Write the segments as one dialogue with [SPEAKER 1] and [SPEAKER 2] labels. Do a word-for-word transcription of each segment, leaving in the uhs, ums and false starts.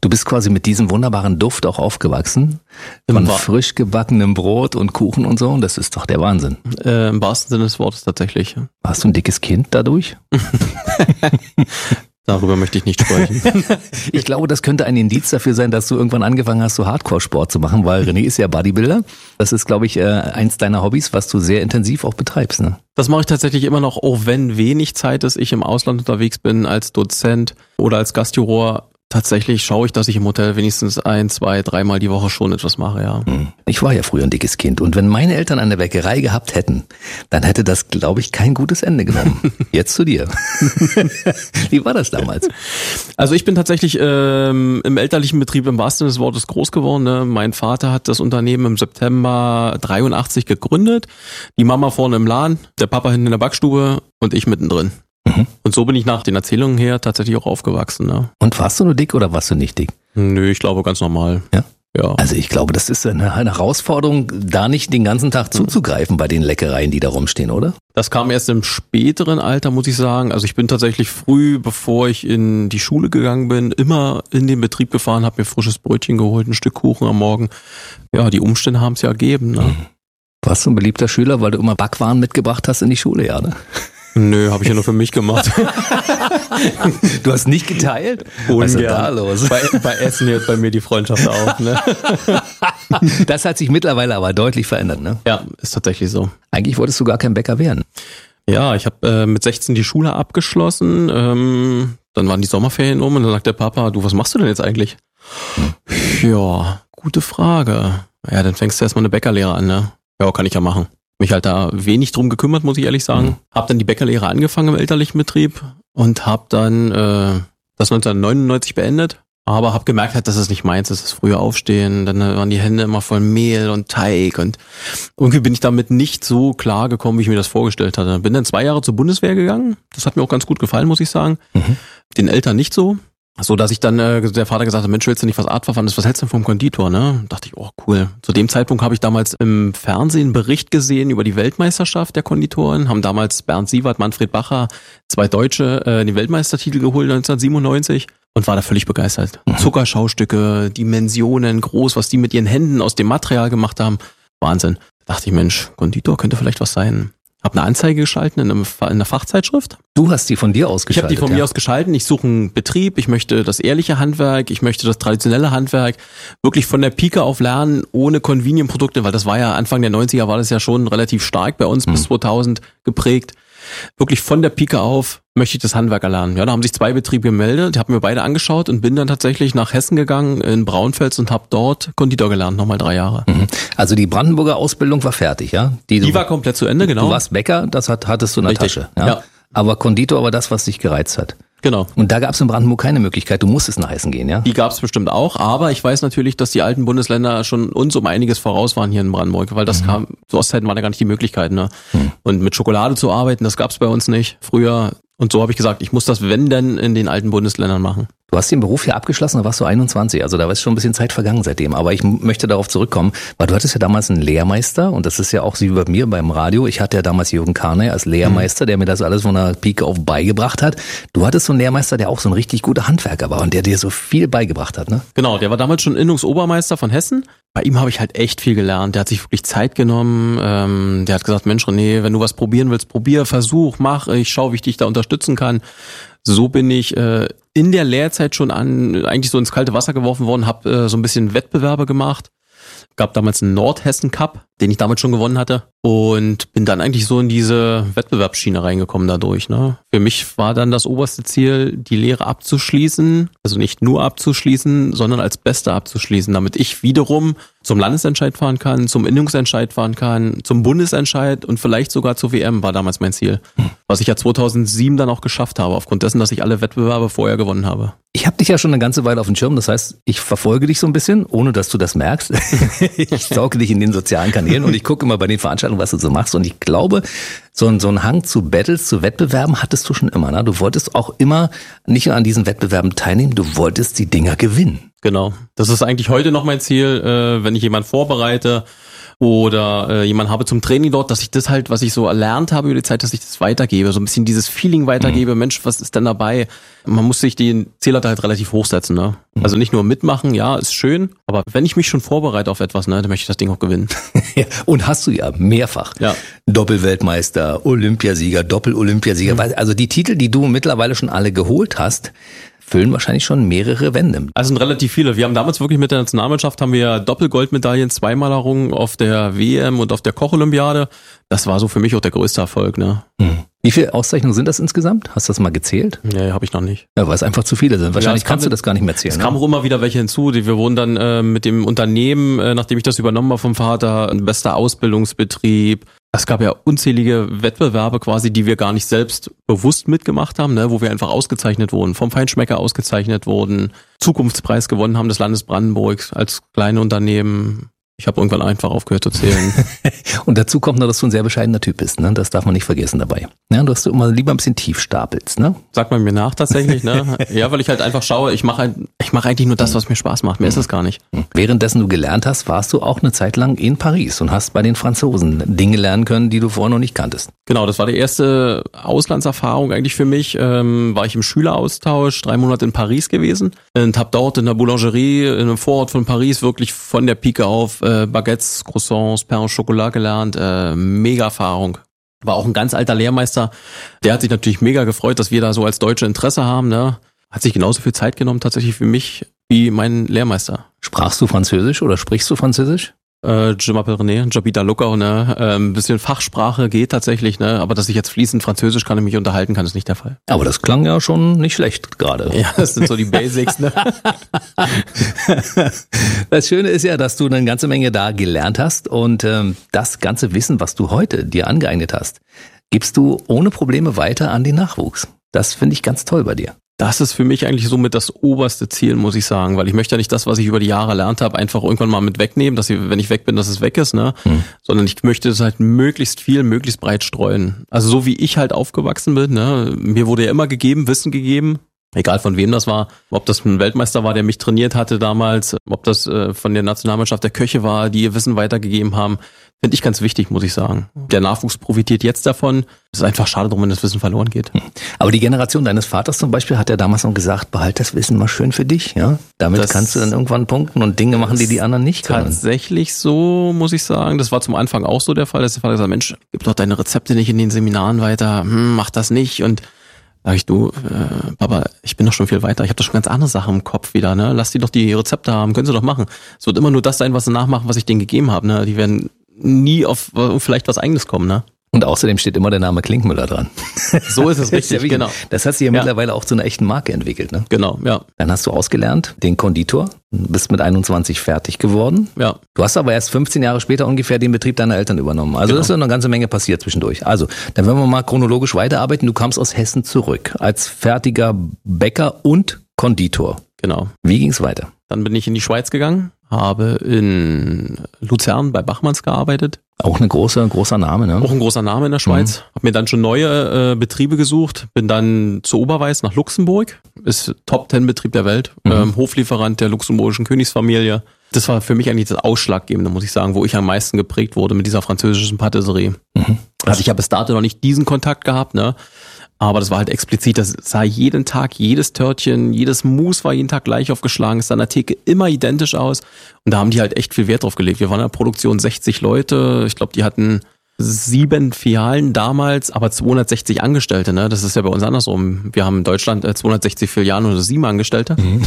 [SPEAKER 1] Du bist quasi mit diesem wunderbaren Duft auch aufgewachsen. Von
[SPEAKER 2] Im Wa-
[SPEAKER 1] frisch gebackenem Brot und Kuchen und so. Das ist doch der Wahnsinn.
[SPEAKER 2] Äh, Im wahrsten Sinne des Wortes tatsächlich.
[SPEAKER 1] Warst du ein dickes Kind dadurch?
[SPEAKER 2] Darüber möchte ich nicht sprechen.
[SPEAKER 1] Ich glaube, das könnte ein Indiz dafür sein, dass du irgendwann angefangen hast, so Hardcore-Sport zu machen, weil René ist ja Bodybuilder. Das ist, glaube ich, äh, eins deiner Hobbys, was du sehr intensiv auch betreibst, ne?
[SPEAKER 2] Das mache ich tatsächlich immer noch, auch wenn wenig Zeit ist, ich im Ausland unterwegs bin als Dozent oder als Gastjuror. Tatsächlich schaue ich, dass ich im Hotel wenigstens ein, zwei, dreimal die Woche schon etwas mache, ja.
[SPEAKER 1] Ich war ja früher ein dickes Kind und wenn meine Eltern eine Bäckerei gehabt hätten, dann hätte das, glaube ich, kein gutes Ende genommen. Jetzt zu dir. Wie war das damals?
[SPEAKER 2] Also ich bin tatsächlich ähm, im elterlichen Betrieb im wahrsten Sinne des Wortes groß geworden. Ne? Mein Vater hat das Unternehmen im September dreiundachtzig gegründet. Die Mama vorne im Laden, der Papa hinten in der Backstube und ich mittendrin.
[SPEAKER 1] Mhm.
[SPEAKER 2] Und so bin ich nach den Erzählungen her tatsächlich auch aufgewachsen. Ne?
[SPEAKER 1] Und warst du nur dick oder warst du nicht dick?
[SPEAKER 2] Nö, ich glaube ganz normal.
[SPEAKER 1] Ja?
[SPEAKER 2] Ja.
[SPEAKER 1] Also ich glaube, das ist eine, eine Herausforderung, da nicht den ganzen Tag zuzugreifen bei den Leckereien, die da rumstehen, oder?
[SPEAKER 2] Das kam erst im späteren Alter, muss ich sagen. Also ich bin tatsächlich früh, bevor ich in die Schule gegangen bin, immer in den Betrieb gefahren, habe mir frisches Brötchen geholt, ein Stück Kuchen am Morgen. Ja, die Umstände haben es ja ergeben. Ne?
[SPEAKER 1] Warst du ein beliebter Schüler, weil du immer Backwaren mitgebracht hast in die Schule, ja, ne?
[SPEAKER 2] Nö, habe ich ja nur für mich gemacht.
[SPEAKER 1] Du hast nicht geteilt? Was ist denn da los?
[SPEAKER 2] Bei, bei Essen hört bei mir die Freundschaft auf. Ne?
[SPEAKER 1] Das hat sich mittlerweile aber deutlich verändert, ne?
[SPEAKER 2] Ja, ist tatsächlich so.
[SPEAKER 1] Eigentlich wolltest du gar kein Bäcker werden.
[SPEAKER 2] Ja, ich habe äh, mit sechzehn die Schule abgeschlossen. Ähm, dann waren die Sommerferien um und dann sagt der Papa, du, was machst du denn jetzt eigentlich? Hm. Ja, gute Frage. Ja, dann fängst du erstmal eine Bäckerlehre an, ne? Ja, kann ich ja machen. Mich halt da wenig drum gekümmert, muss ich ehrlich sagen. Mhm. Hab dann die Bäckerlehre angefangen im elterlichen Betrieb und hab dann äh, das neunzehnhundertneunundneunzig beendet. Aber hab gemerkt halt, dass es nicht meins ist, das frühe Aufstehen. Dann waren die Hände immer voll Mehl und Teig und irgendwie bin ich damit nicht so klar gekommen, wie ich mir das vorgestellt hatte. Bin dann zwei Jahre zur Bundeswehr gegangen. Das hat mir auch ganz gut gefallen, muss ich sagen. Mhm. Den Eltern nicht so. So, dass ich dann, äh, der Vater gesagt hat, Mensch, willst du nicht was Artverwandtes, was hältst du denn vom Konditor, ne? Dachte ich, oh, cool. Zu dem Zeitpunkt habe ich damals im Fernsehen einen Bericht gesehen über die Weltmeisterschaft der Konditoren, haben damals Bernd Sievert, Manfred Bacher, zwei Deutsche, äh, den Weltmeistertitel geholt neunzehnhundertsiebenundneunzig und war da völlig begeistert. Mhm. Zuckerschaustücke, Dimensionen, groß, was die mit ihren Händen aus dem Material gemacht haben. Wahnsinn. Da dachte ich, Mensch, Konditor könnte vielleicht was sein. Hab eine Anzeige geschalten in, einem, in einer Fachzeitschrift.
[SPEAKER 1] Du hast die von dir aus geschaltet?
[SPEAKER 2] Ich habe die von
[SPEAKER 1] ja.
[SPEAKER 2] mir aus geschalten. Ich suche einen Betrieb, ich möchte das ehrliche Handwerk, ich möchte das traditionelle Handwerk wirklich von der Pike auf lernen, ohne Convenient-Produkte, weil das war ja Anfang der neunziger, war das ja schon relativ stark bei uns, hm. bis zweitausend geprägt. Wirklich von der Pike auf möchte ich das Handwerk erlernen. Ja, da haben sich zwei Betriebe gemeldet, die haben mir beide angeschaut und bin dann tatsächlich nach Hessen gegangen, in Braunfels und habe dort Konditor gelernt, nochmal drei Jahre.
[SPEAKER 1] Also die Brandenburger Ausbildung war fertig, ja?
[SPEAKER 2] Die,
[SPEAKER 1] die
[SPEAKER 2] war komplett zu Ende, genau.
[SPEAKER 1] Du warst Bäcker, das hat, hattest du in der
[SPEAKER 2] Richtig.
[SPEAKER 1] Tasche. Ja?
[SPEAKER 2] Ja.
[SPEAKER 1] Aber Konditor war das, was dich gereizt hat.
[SPEAKER 2] Genau.
[SPEAKER 1] Und da gab es in Brandenburg keine Möglichkeit, du musstest nach Hessen gehen, ja?
[SPEAKER 2] Die gab es bestimmt auch, aber ich weiß natürlich, dass die alten Bundesländer schon uns um einiges voraus waren hier in Brandenburg, weil das mhm. kam, zu Ostzeiten waren ja gar nicht die Möglichkeiten. Ne? Mhm. Und mit Schokolade zu arbeiten, das gab es bei uns nicht früher. Und so habe ich gesagt, ich muss das, wenn denn, in den alten Bundesländern machen.
[SPEAKER 1] Du hast den Beruf hier abgeschlossen, da warst du einundzwanzig, also da ist schon ein bisschen Zeit vergangen seitdem. Aber ich möchte darauf zurückkommen, weil du hattest ja damals einen Lehrmeister und das ist ja auch wie bei mir beim Radio. Ich hatte ja damals Jürgen Karney als Lehrmeister, der mir das alles von der Pike auf beigebracht hat. Du hattest so einen Lehrmeister, der auch so ein richtig guter Handwerker war und der dir so viel beigebracht hat, ne?
[SPEAKER 2] Genau, der war damals schon Innungsobermeister von Hessen. Bei ihm habe ich halt echt viel gelernt. Der hat sich wirklich Zeit genommen. Ähm, der hat gesagt, Mensch René, wenn du was probieren willst, probier, versuch, mach. Ich schau, wie ich dich da unterstützen kann. So bin ich äh, in der Lehrzeit schon an eigentlich so ins kalte Wasser geworfen worden, habe äh, so ein bisschen Wettbewerbe gemacht. Gab damals einen Nordhessen Cup, den ich damals schon gewonnen hatte und bin dann eigentlich so in diese Wettbewerbsschiene reingekommen dadurch. Ne? Für mich war dann das oberste Ziel, die Lehre abzuschließen, also nicht nur abzuschließen, sondern als Beste abzuschließen, damit ich wiederum zum Landesentscheid fahren kann, zum Innungsentscheid fahren kann, zum Bundesentscheid und vielleicht sogar zur W M war damals mein Ziel, was ich ja zweitausendsieben dann auch geschafft habe, aufgrund dessen, dass ich alle Wettbewerbe vorher gewonnen habe.
[SPEAKER 1] Ich habe dich ja schon eine ganze Weile auf dem Schirm, das heißt, ich verfolge dich so ein bisschen, ohne dass du das merkst. Ich sauge dich in den sozialen Kanälen und ich gucke immer bei den Veranstaltungen, was du so machst und ich glaube, so ein, so ein Hang zu Battles, zu Wettbewerben hattest du schon immer. Ne? Du wolltest auch immer nicht nur an diesen Wettbewerben teilnehmen, du wolltest die Dinger gewinnen.
[SPEAKER 2] Genau, das ist eigentlich heute noch mein Ziel, äh, wenn ich jemanden vorbereite oder äh, jemanden habe zum Training dort, dass ich das halt, was ich so erlernt habe über die Zeit, dass ich das weitergebe, so ein bisschen dieses Feeling weitergebe, mhm. Mensch, was ist denn dabei? Man muss sich den Zähler halt relativ hochsetzen, ne? Mhm. Also nicht nur mitmachen, ja, ist schön, aber wenn ich mich schon vorbereite auf etwas, ne, dann möchte ich das Ding auch gewinnen.
[SPEAKER 1] Ja, und hast du ja mehrfach.
[SPEAKER 2] Ja.
[SPEAKER 1] Doppelweltmeister, Olympiasieger, Doppel-Olympiasieger, mhm. also die Titel, die du mittlerweile schon alle geholt hast, füllen wahrscheinlich schon mehrere Wände.
[SPEAKER 2] Also sind relativ viele. Wir haben damals wirklich mit der Nationalmannschaft haben wir Doppelgoldmedaillen zweimal errungen auf der W M und auf der Koch-Olympiade. Das war so für mich auch der größte Erfolg, ne?
[SPEAKER 1] Hm. Wie viele Auszeichnungen sind das insgesamt? Hast du das mal gezählt?
[SPEAKER 2] Nee, habe ich noch nicht.
[SPEAKER 1] Ja, weil es einfach zu viele sind. Wahrscheinlich ja, kannst du das gar nicht mehr zählen.
[SPEAKER 2] Es kamen auch immer wieder welche hinzu. Wir wurden dann äh, mit dem Unternehmen, äh, nachdem ich das übernommen habe vom Vater, ein bester Ausbildungsbetrieb. Es gab ja unzählige Wettbewerbe quasi, die wir gar nicht selbst bewusst mitgemacht haben, ne, wo wir einfach ausgezeichnet wurden, vom Feinschmecker ausgezeichnet wurden, Zukunftspreis gewonnen haben des Landes Brandenburg als kleine Unternehmen. Ich habe irgendwann einfach aufgehört zu zählen.
[SPEAKER 1] Und dazu kommt noch, dass du ein sehr bescheidener Typ bist, ne? Das darf man nicht vergessen dabei. Ja, dass du immer lieber ein bisschen tief stapelst, ne?
[SPEAKER 2] Sagt man mir nach tatsächlich, ne? Ja, weil ich halt einfach schaue, ich mache halt, ich mache eigentlich nur das, was mir Spaß macht. Mehr ist es gar nicht.
[SPEAKER 1] Währenddessen du gelernt hast, warst du auch eine Zeit lang in Paris und hast bei den Franzosen Dinge lernen können, die du vorher noch nicht kanntest.
[SPEAKER 2] Genau, das war die erste Auslandserfahrung eigentlich für mich. Ähm, war ich im Schüleraustausch, drei Monate in Paris gewesen und habe dort in der Boulangerie in einem Vorort von Paris wirklich von der Pike auf Baguettes, Croissants, Pain au Chocolat gelernt, äh, mega Erfahrung. War auch ein ganz alter Lehrmeister, der hat sich natürlich mega gefreut, dass wir da so als Deutsche Interesse haben, ne? Hat sich genauso viel Zeit genommen tatsächlich für mich wie mein Lehrmeister.
[SPEAKER 1] Sprachst du Französisch oder sprichst du Französisch?
[SPEAKER 2] Äh, je m'appelle René, j'habite à Luckau, ne? Äh, ein bisschen Fachsprache geht tatsächlich, ne? Aber dass ich jetzt fließend Französisch kann und mich unterhalten kann, ist nicht der Fall.
[SPEAKER 1] Aber das klang ja schon nicht schlecht gerade.
[SPEAKER 2] Ja, das sind so die Basics, ne?
[SPEAKER 1] Das Schöne ist ja, dass du eine ganze Menge da gelernt hast und ähm, das ganze Wissen, was du heute dir angeeignet hast, gibst du ohne Probleme weiter an den Nachwuchs. Das finde ich ganz toll bei dir.
[SPEAKER 2] Das ist für mich eigentlich somit das oberste Ziel, muss ich sagen, weil ich möchte ja nicht das, was ich über die Jahre erlernt habe, einfach irgendwann mal mit wegnehmen, dass ich, wenn ich weg bin, dass es weg ist, ne? Hm. Sondern ich möchte es halt möglichst viel, möglichst breit streuen. Also so wie ich halt aufgewachsen bin, ne? Mir wurde ja immer gegeben, Wissen gegeben, egal von wem das war, ob das ein Weltmeister war, der mich trainiert hatte damals, ob das äh, von der Nationalmannschaft der Köche war, die ihr Wissen weitergegeben haben. Finde ich ganz wichtig, muss ich sagen. Der Nachwuchs profitiert jetzt davon. Es ist einfach schade drum, wenn das Wissen verloren geht.
[SPEAKER 1] Aber die Generation deines Vaters zum Beispiel hat ja damals noch gesagt, behalt das Wissen mal schön für dich. Ja, damit das kannst du dann irgendwann punkten und Dinge machen, die die anderen nicht können.
[SPEAKER 2] Tatsächlich so, muss ich sagen. Das war zum Anfang auch so der Fall, dass der Vater gesagt hat, Mensch, gib doch deine Rezepte nicht in den Seminaren weiter. Hm, mach das nicht. Und sag ich, du, äh, Papa, ich bin doch schon viel weiter. Ich habe doch schon ganz andere Sachen im Kopf wieder. Ne? Lass die doch die Rezepte haben. Können sie doch machen. Es wird immer nur das sein, was sie nachmachen, was ich denen gegeben habe. Ne? Die werden nie auf vielleicht was Eigenes kommen, ne?
[SPEAKER 1] Und außerdem steht immer der Name Klinkmüller dran.
[SPEAKER 2] So ist es richtig,
[SPEAKER 1] ja,
[SPEAKER 2] genau.
[SPEAKER 1] Das hat sich ja, ja mittlerweile auch zu einer echten Marke entwickelt, ne?
[SPEAKER 2] Genau, ja.
[SPEAKER 1] Dann hast du ausgelernt, den Konditor, bist mit einundzwanzig fertig geworden.
[SPEAKER 2] Ja.
[SPEAKER 1] Du hast aber erst fünfzehn Jahre später ungefähr den Betrieb deiner Eltern übernommen. Also genau. Das ist ja eine ganze Menge passiert zwischendurch. Also, dann werden wir mal chronologisch weiterarbeiten. Du kamst aus Hessen zurück als fertiger Bäcker und Konditor.
[SPEAKER 2] Genau.
[SPEAKER 1] Wie ging's weiter?
[SPEAKER 2] Dann bin ich in die Schweiz gegangen, habe in Luzern bei Bachmanns gearbeitet.
[SPEAKER 1] Auch ein großer, großer Name, ne?
[SPEAKER 2] Auch ein großer Name in der Schweiz. Mhm. Hab mir dann schon neue äh, Betriebe gesucht, bin dann zu Oberweiß nach Luxemburg, ist Top Ten Betrieb der Welt, mhm. ähm, Hoflieferant der luxemburgischen Königsfamilie. Das war für mich eigentlich das Ausschlaggebende, muss ich sagen, wo ich am meisten geprägt wurde mit dieser französischen Patisserie. Mhm. Also ich habe bis dato noch nicht diesen Kontakt gehabt, ne? Aber das war halt explizit, das sah jeden Tag, jedes Törtchen, jedes Mousse war jeden Tag gleich aufgeschlagen, ist an der Theke immer identisch aus. Und da haben die halt echt viel Wert drauf gelegt. Wir waren in der Produktion sechzig Leute, ich glaube, die hatten sieben Filialen damals, aber zweihundertsechzig Angestellte, ne? Das ist ja bei uns andersrum. Wir haben in Deutschland zweihundertsechzig Filialen oder sieben Angestellte. Mhm.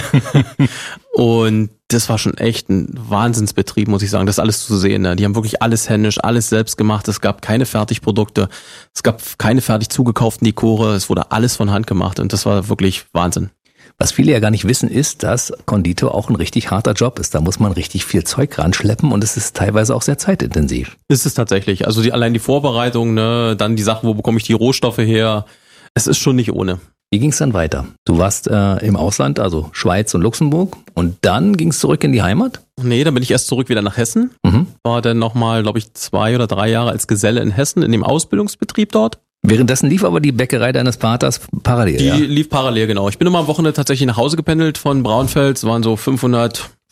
[SPEAKER 2] Und das war schon echt ein Wahnsinnsbetrieb, muss ich sagen, das alles zu sehen. Ne? Die haben wirklich alles händisch, alles selbst gemacht. Es gab keine Fertigprodukte, es gab keine fertig zugekauften Dekore, es wurde alles von Hand gemacht und das war wirklich Wahnsinn.
[SPEAKER 1] Was viele ja gar nicht wissen, ist, dass Konditor auch ein richtig harter Job ist. Da muss man richtig viel Zeug ranschleppen und es ist teilweise auch sehr zeitintensiv.
[SPEAKER 2] Ist es tatsächlich. Also die, allein die Vorbereitung, ne, dann die Sachen, wo bekomme ich die Rohstoffe her. Es ist schon nicht ohne.
[SPEAKER 1] Wie ging es dann weiter? Du warst äh, im Ausland, also Schweiz und Luxemburg, und dann ging es zurück in die Heimat?
[SPEAKER 2] Nee, dann bin ich erst zurück wieder nach Hessen. Mhm. War dann nochmal, glaube ich, zwei oder drei Jahre als Geselle in Hessen in dem Ausbildungsbetrieb dort.
[SPEAKER 1] Währenddessen lief aber die Bäckerei deines Vaters parallel,
[SPEAKER 2] Die
[SPEAKER 1] ja?
[SPEAKER 2] lief parallel, genau. Ich bin immer am Wochenende tatsächlich nach Hause gependelt von Braunfels, waren so fünfhundert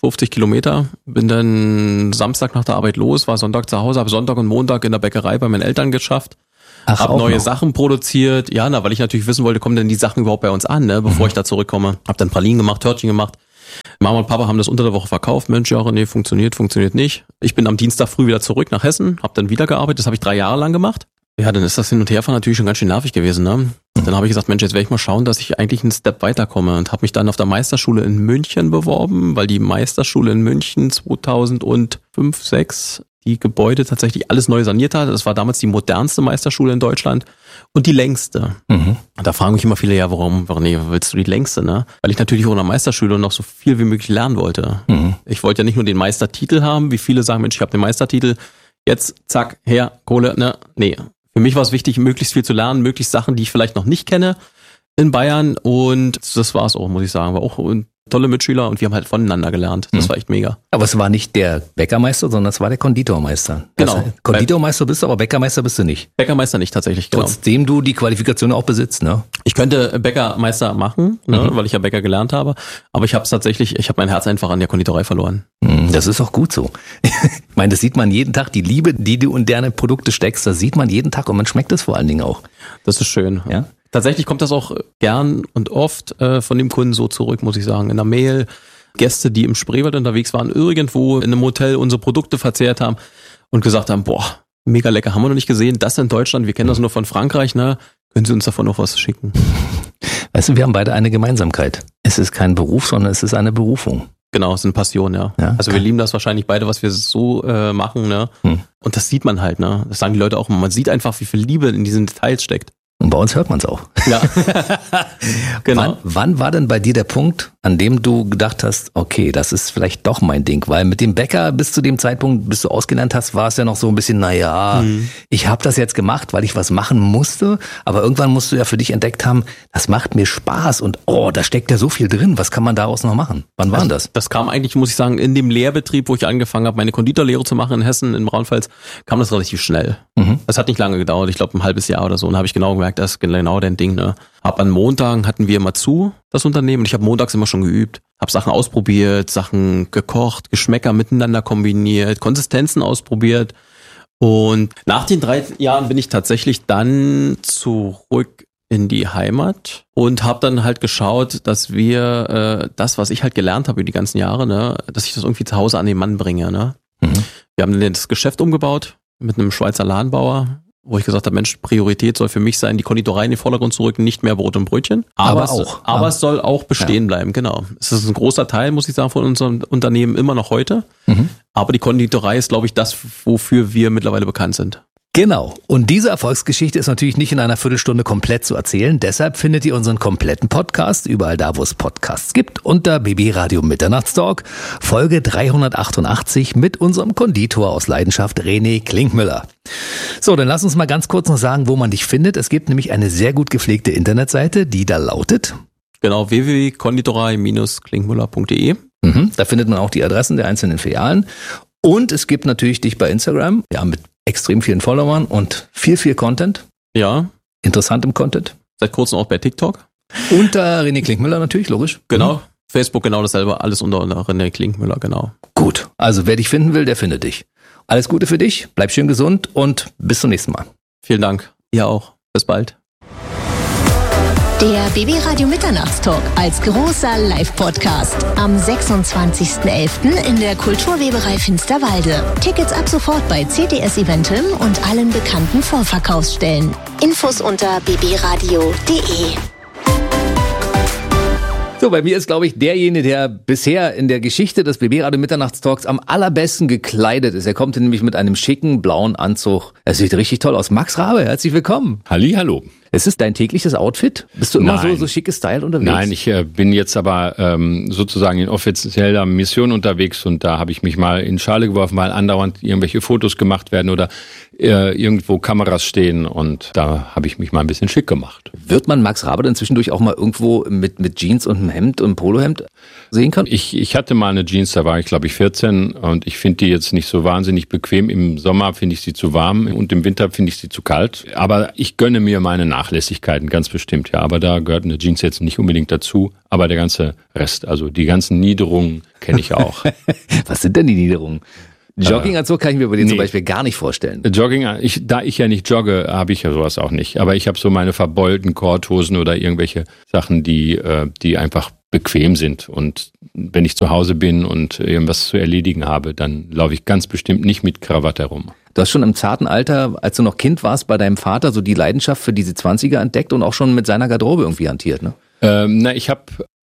[SPEAKER 2] fünfzig Kilometer. Bin dann Samstag nach der Arbeit los, war Sonntag zu Hause, habe Sonntag und Montag in der Bäckerei bei meinen Eltern geschafft.
[SPEAKER 1] Ach,
[SPEAKER 2] hab neue
[SPEAKER 1] noch.
[SPEAKER 2] Sachen produziert. Ja, na, weil ich natürlich wissen wollte, kommen denn die Sachen überhaupt bei uns an, ne, bevor mhm. ich da zurückkomme. Hab dann Pralinen gemacht, Törtchen gemacht. Mama und Papa haben das unter der Woche verkauft. Mensch, ja, nee, funktioniert, funktioniert nicht. Ich bin am Dienstag früh wieder zurück nach Hessen, hab dann wieder gearbeitet. Das habe ich drei Jahre lang gemacht. Ja, dann ist das Hin- und Herfahren natürlich schon ganz schön nervig gewesen, ne? Dann habe ich gesagt, Mensch, jetzt werde ich mal schauen, dass ich eigentlich einen Step weiterkomme und habe mich dann auf der Meisterschule in München beworben, weil die Meisterschule in München zweitausendfünf, sechs die Gebäude tatsächlich alles neu saniert hat. Das war damals die modernste Meisterschule in Deutschland und die längste. Mhm. Da fragen mich immer viele, ja, warum, warum nee, willst du die längste, ne? Weil ich natürlich auch in der Meisterschule noch so viel wie möglich lernen wollte. Mhm. Ich wollte ja nicht nur den Meistertitel haben, wie viele sagen, Mensch, ich habe den Meistertitel, jetzt zack, her, Kohle, ne? Nee. Für mich war es wichtig, möglichst viel zu lernen, möglichst Sachen, die ich vielleicht noch nicht kenne in Bayern, und das war es auch, muss ich sagen. War auch tolle Mitschüler und wir haben halt voneinander gelernt. Das mhm. war echt mega.
[SPEAKER 1] Aber es war nicht der Bäckermeister, sondern es war der Konditormeister.
[SPEAKER 2] Genau.
[SPEAKER 1] Das heißt, Konditormeister bist du, aber Bäckermeister bist du nicht.
[SPEAKER 2] Bäckermeister nicht tatsächlich, genau.
[SPEAKER 1] Trotzdem du die Qualifikation auch besitzt, ne?
[SPEAKER 2] Ich könnte Bäckermeister machen, ne, mhm. weil ich ja Bäcker gelernt habe, aber ich habe es tatsächlich, ich habe mein Herz einfach an der Konditorei verloren.
[SPEAKER 1] Das ist auch gut so. Ich meine, das sieht man jeden Tag, die Liebe, die du in deine Produkte steckst, das sieht man jeden Tag und man schmeckt es vor allen Dingen auch.
[SPEAKER 2] Das ist schön.
[SPEAKER 1] Ja?
[SPEAKER 2] Tatsächlich kommt das auch gern und oft äh, von dem Kunden so zurück, muss ich sagen. In der Mail, Gäste, die im Spreewald unterwegs waren, irgendwo in einem Hotel unsere Produkte verzehrt haben und gesagt haben, boah, mega lecker, haben wir noch nicht gesehen, das in Deutschland, wir kennen das nur von Frankreich, ne? Können Sie uns davon noch was schicken?
[SPEAKER 1] Weißt du, wir haben beide eine Gemeinsamkeit. Es ist kein Beruf, sondern es ist eine Berufung.
[SPEAKER 2] Genau, es ist eine Passion, ja. ja also wir lieben das wahrscheinlich beide, was wir so äh, machen, ne? Hm. Und das sieht man halt, ne? Das sagen die Leute auch immer. Man sieht einfach, wie viel Liebe in diesen Details steckt.
[SPEAKER 1] Und bei uns hört man es auch.
[SPEAKER 2] Ja. Genau.
[SPEAKER 1] Wann, wann war denn bei dir der Punkt, an dem du gedacht hast, okay, das ist vielleicht doch mein Ding? Weil mit dem Bäcker bis zu dem Zeitpunkt, bis du ausgelernt hast, war es ja noch so ein bisschen, naja, mhm. ich habe das jetzt gemacht, weil ich was machen musste. Aber irgendwann musst du ja für dich entdeckt haben, das macht mir Spaß und oh, da steckt ja so viel drin. Was kann man daraus noch machen? Wann war
[SPEAKER 2] also,
[SPEAKER 1] das?
[SPEAKER 2] Das kam eigentlich, muss ich sagen, in dem Lehrbetrieb, wo ich angefangen habe, meine Konditorlehre zu machen in Hessen, in Braunfels, kam das relativ schnell. Mhm. Das hat nicht lange gedauert, ich glaube ein halbes Jahr oder so. Und habe ich genau gemerkt, das ist genau dein Ding, ne? Hab an Montagen hatten wir immer zu, das Unternehmen. Und ich habe montags immer schon geübt. Hab Sachen ausprobiert, Sachen gekocht, Geschmäcker miteinander kombiniert, Konsistenzen ausprobiert. Und nach den drei Jahren bin ich tatsächlich dann zurück in die Heimat und habe dann halt geschaut, dass wir äh, das, was ich halt gelernt habe über die ganzen Jahre, ne, dass ich das irgendwie zu Hause an den Mann bringe, ne? Mhm. Wir haben dann das Geschäft umgebaut mit einem Schweizer Ladenbauer, wo ich gesagt habe, Mensch, Priorität soll für mich sein, die Konditorei in den Vordergrund zu rücken, nicht mehr Brot und Brötchen. Aber, aber auch. Aber, aber es soll auch bestehen ja. bleiben, genau. Es ist ein großer Teil, muss ich sagen, von unserem Unternehmen immer noch heute. Mhm. Aber die Konditorei ist, glaube ich, das, wofür wir mittlerweile bekannt sind.
[SPEAKER 1] Genau. Und diese Erfolgsgeschichte ist natürlich nicht in einer Viertelstunde komplett zu erzählen. Deshalb findet ihr unseren kompletten Podcast überall da, wo es Podcasts gibt, unter B B Radio Mitternachtstalk, Folge dreihundertachtundachtzig mit unserem Konditor aus Leidenschaft, René Klinkmüller. So, dann lass uns mal ganz kurz noch sagen, wo man dich findet. Es gibt nämlich eine sehr gut gepflegte Internetseite, die da lautet...
[SPEAKER 2] Genau, w w w punkt konditorei Bindestrich klinkmüller punkt d e.
[SPEAKER 1] Mhm, da findet man auch die Adressen der einzelnen Filialen. Und es gibt natürlich dich bei Instagram, ja, mit extrem vielen Followern und viel, viel Content.
[SPEAKER 2] Ja.
[SPEAKER 1] Interessantem Content.
[SPEAKER 2] Seit kurzem auch bei TikTok.
[SPEAKER 1] Unter René Klinkmüller natürlich, logisch.
[SPEAKER 2] Genau. Mhm. Facebook genau dasselbe, alles unter René Klinkmüller, genau.
[SPEAKER 1] Gut, also wer dich finden will, der findet dich. Alles Gute für dich, bleib schön gesund und bis zum nächsten Mal.
[SPEAKER 2] Vielen Dank. Ihr auch. Bis bald.
[SPEAKER 3] Der B B Radio Mitternachtstalk als großer Live-Podcast am sechsundzwanzigsten elften in der Kulturweberei Finsterwalde. Tickets ab sofort bei C T S Eventim und allen bekannten Vorverkaufsstellen. Infos unter b b radio punkt d e.
[SPEAKER 1] So, bei mir ist, glaube ich, derjenige, der bisher in der Geschichte des B B Radio Mitternachtstalks am allerbesten gekleidet ist. Er kommt nämlich mit einem schicken blauen Anzug. Er sieht richtig toll aus. Max Rabe, herzlich willkommen.
[SPEAKER 4] Hallihallo.
[SPEAKER 1] Es ist dein tägliches Outfit? Bist du immer
[SPEAKER 4] Nein.
[SPEAKER 1] so, so schicke Style unterwegs?
[SPEAKER 4] Nein, ich äh, bin jetzt aber ähm, sozusagen in offizieller Mission unterwegs und da habe ich mich mal in Schale geworfen, weil andauernd irgendwelche Fotos gemacht werden oder äh, irgendwo Kameras stehen und da habe ich mich mal ein bisschen schick gemacht.
[SPEAKER 1] Wird man Max Rabe dann zwischendurch auch mal irgendwo mit, mit Jeans und einem Hemd und einem Polohemd sehen können?
[SPEAKER 4] Ich, ich hatte mal eine Jeans, da war ich glaube ich vierzehn und ich finde die jetzt nicht so wahnsinnig bequem. Im Sommer finde ich sie zu warm und im Winter finde ich sie zu kalt. Aber ich gönne mir meine Nachrichten. Nachlässigkeiten, ganz bestimmt, ja. Aber da gehört eine Jeans jetzt nicht unbedingt dazu. Aber der ganze Rest, also die ganzen Niederungen kenne ich auch.
[SPEAKER 1] Was sind denn die Niederungen? Jogginganzug kann ich mir bei dir
[SPEAKER 4] nee.
[SPEAKER 1] zum Beispiel gar nicht vorstellen.
[SPEAKER 4] Jogging, ich, da ich ja nicht jogge, habe ich ja sowas auch nicht. Aber ich habe so meine verbeulten Korthosen oder irgendwelche Sachen, die, die einfach bequem sind. Und wenn ich zu Hause bin und irgendwas zu erledigen habe, dann laufe ich ganz bestimmt nicht mit Krawatte herum.
[SPEAKER 1] Du hast schon im zarten Alter, als du noch Kind warst, bei deinem Vater so die Leidenschaft für diese Zwanziger entdeckt und auch schon mit seiner Garderobe irgendwie hantiert, ne?
[SPEAKER 4] Ähm, na, ich habe,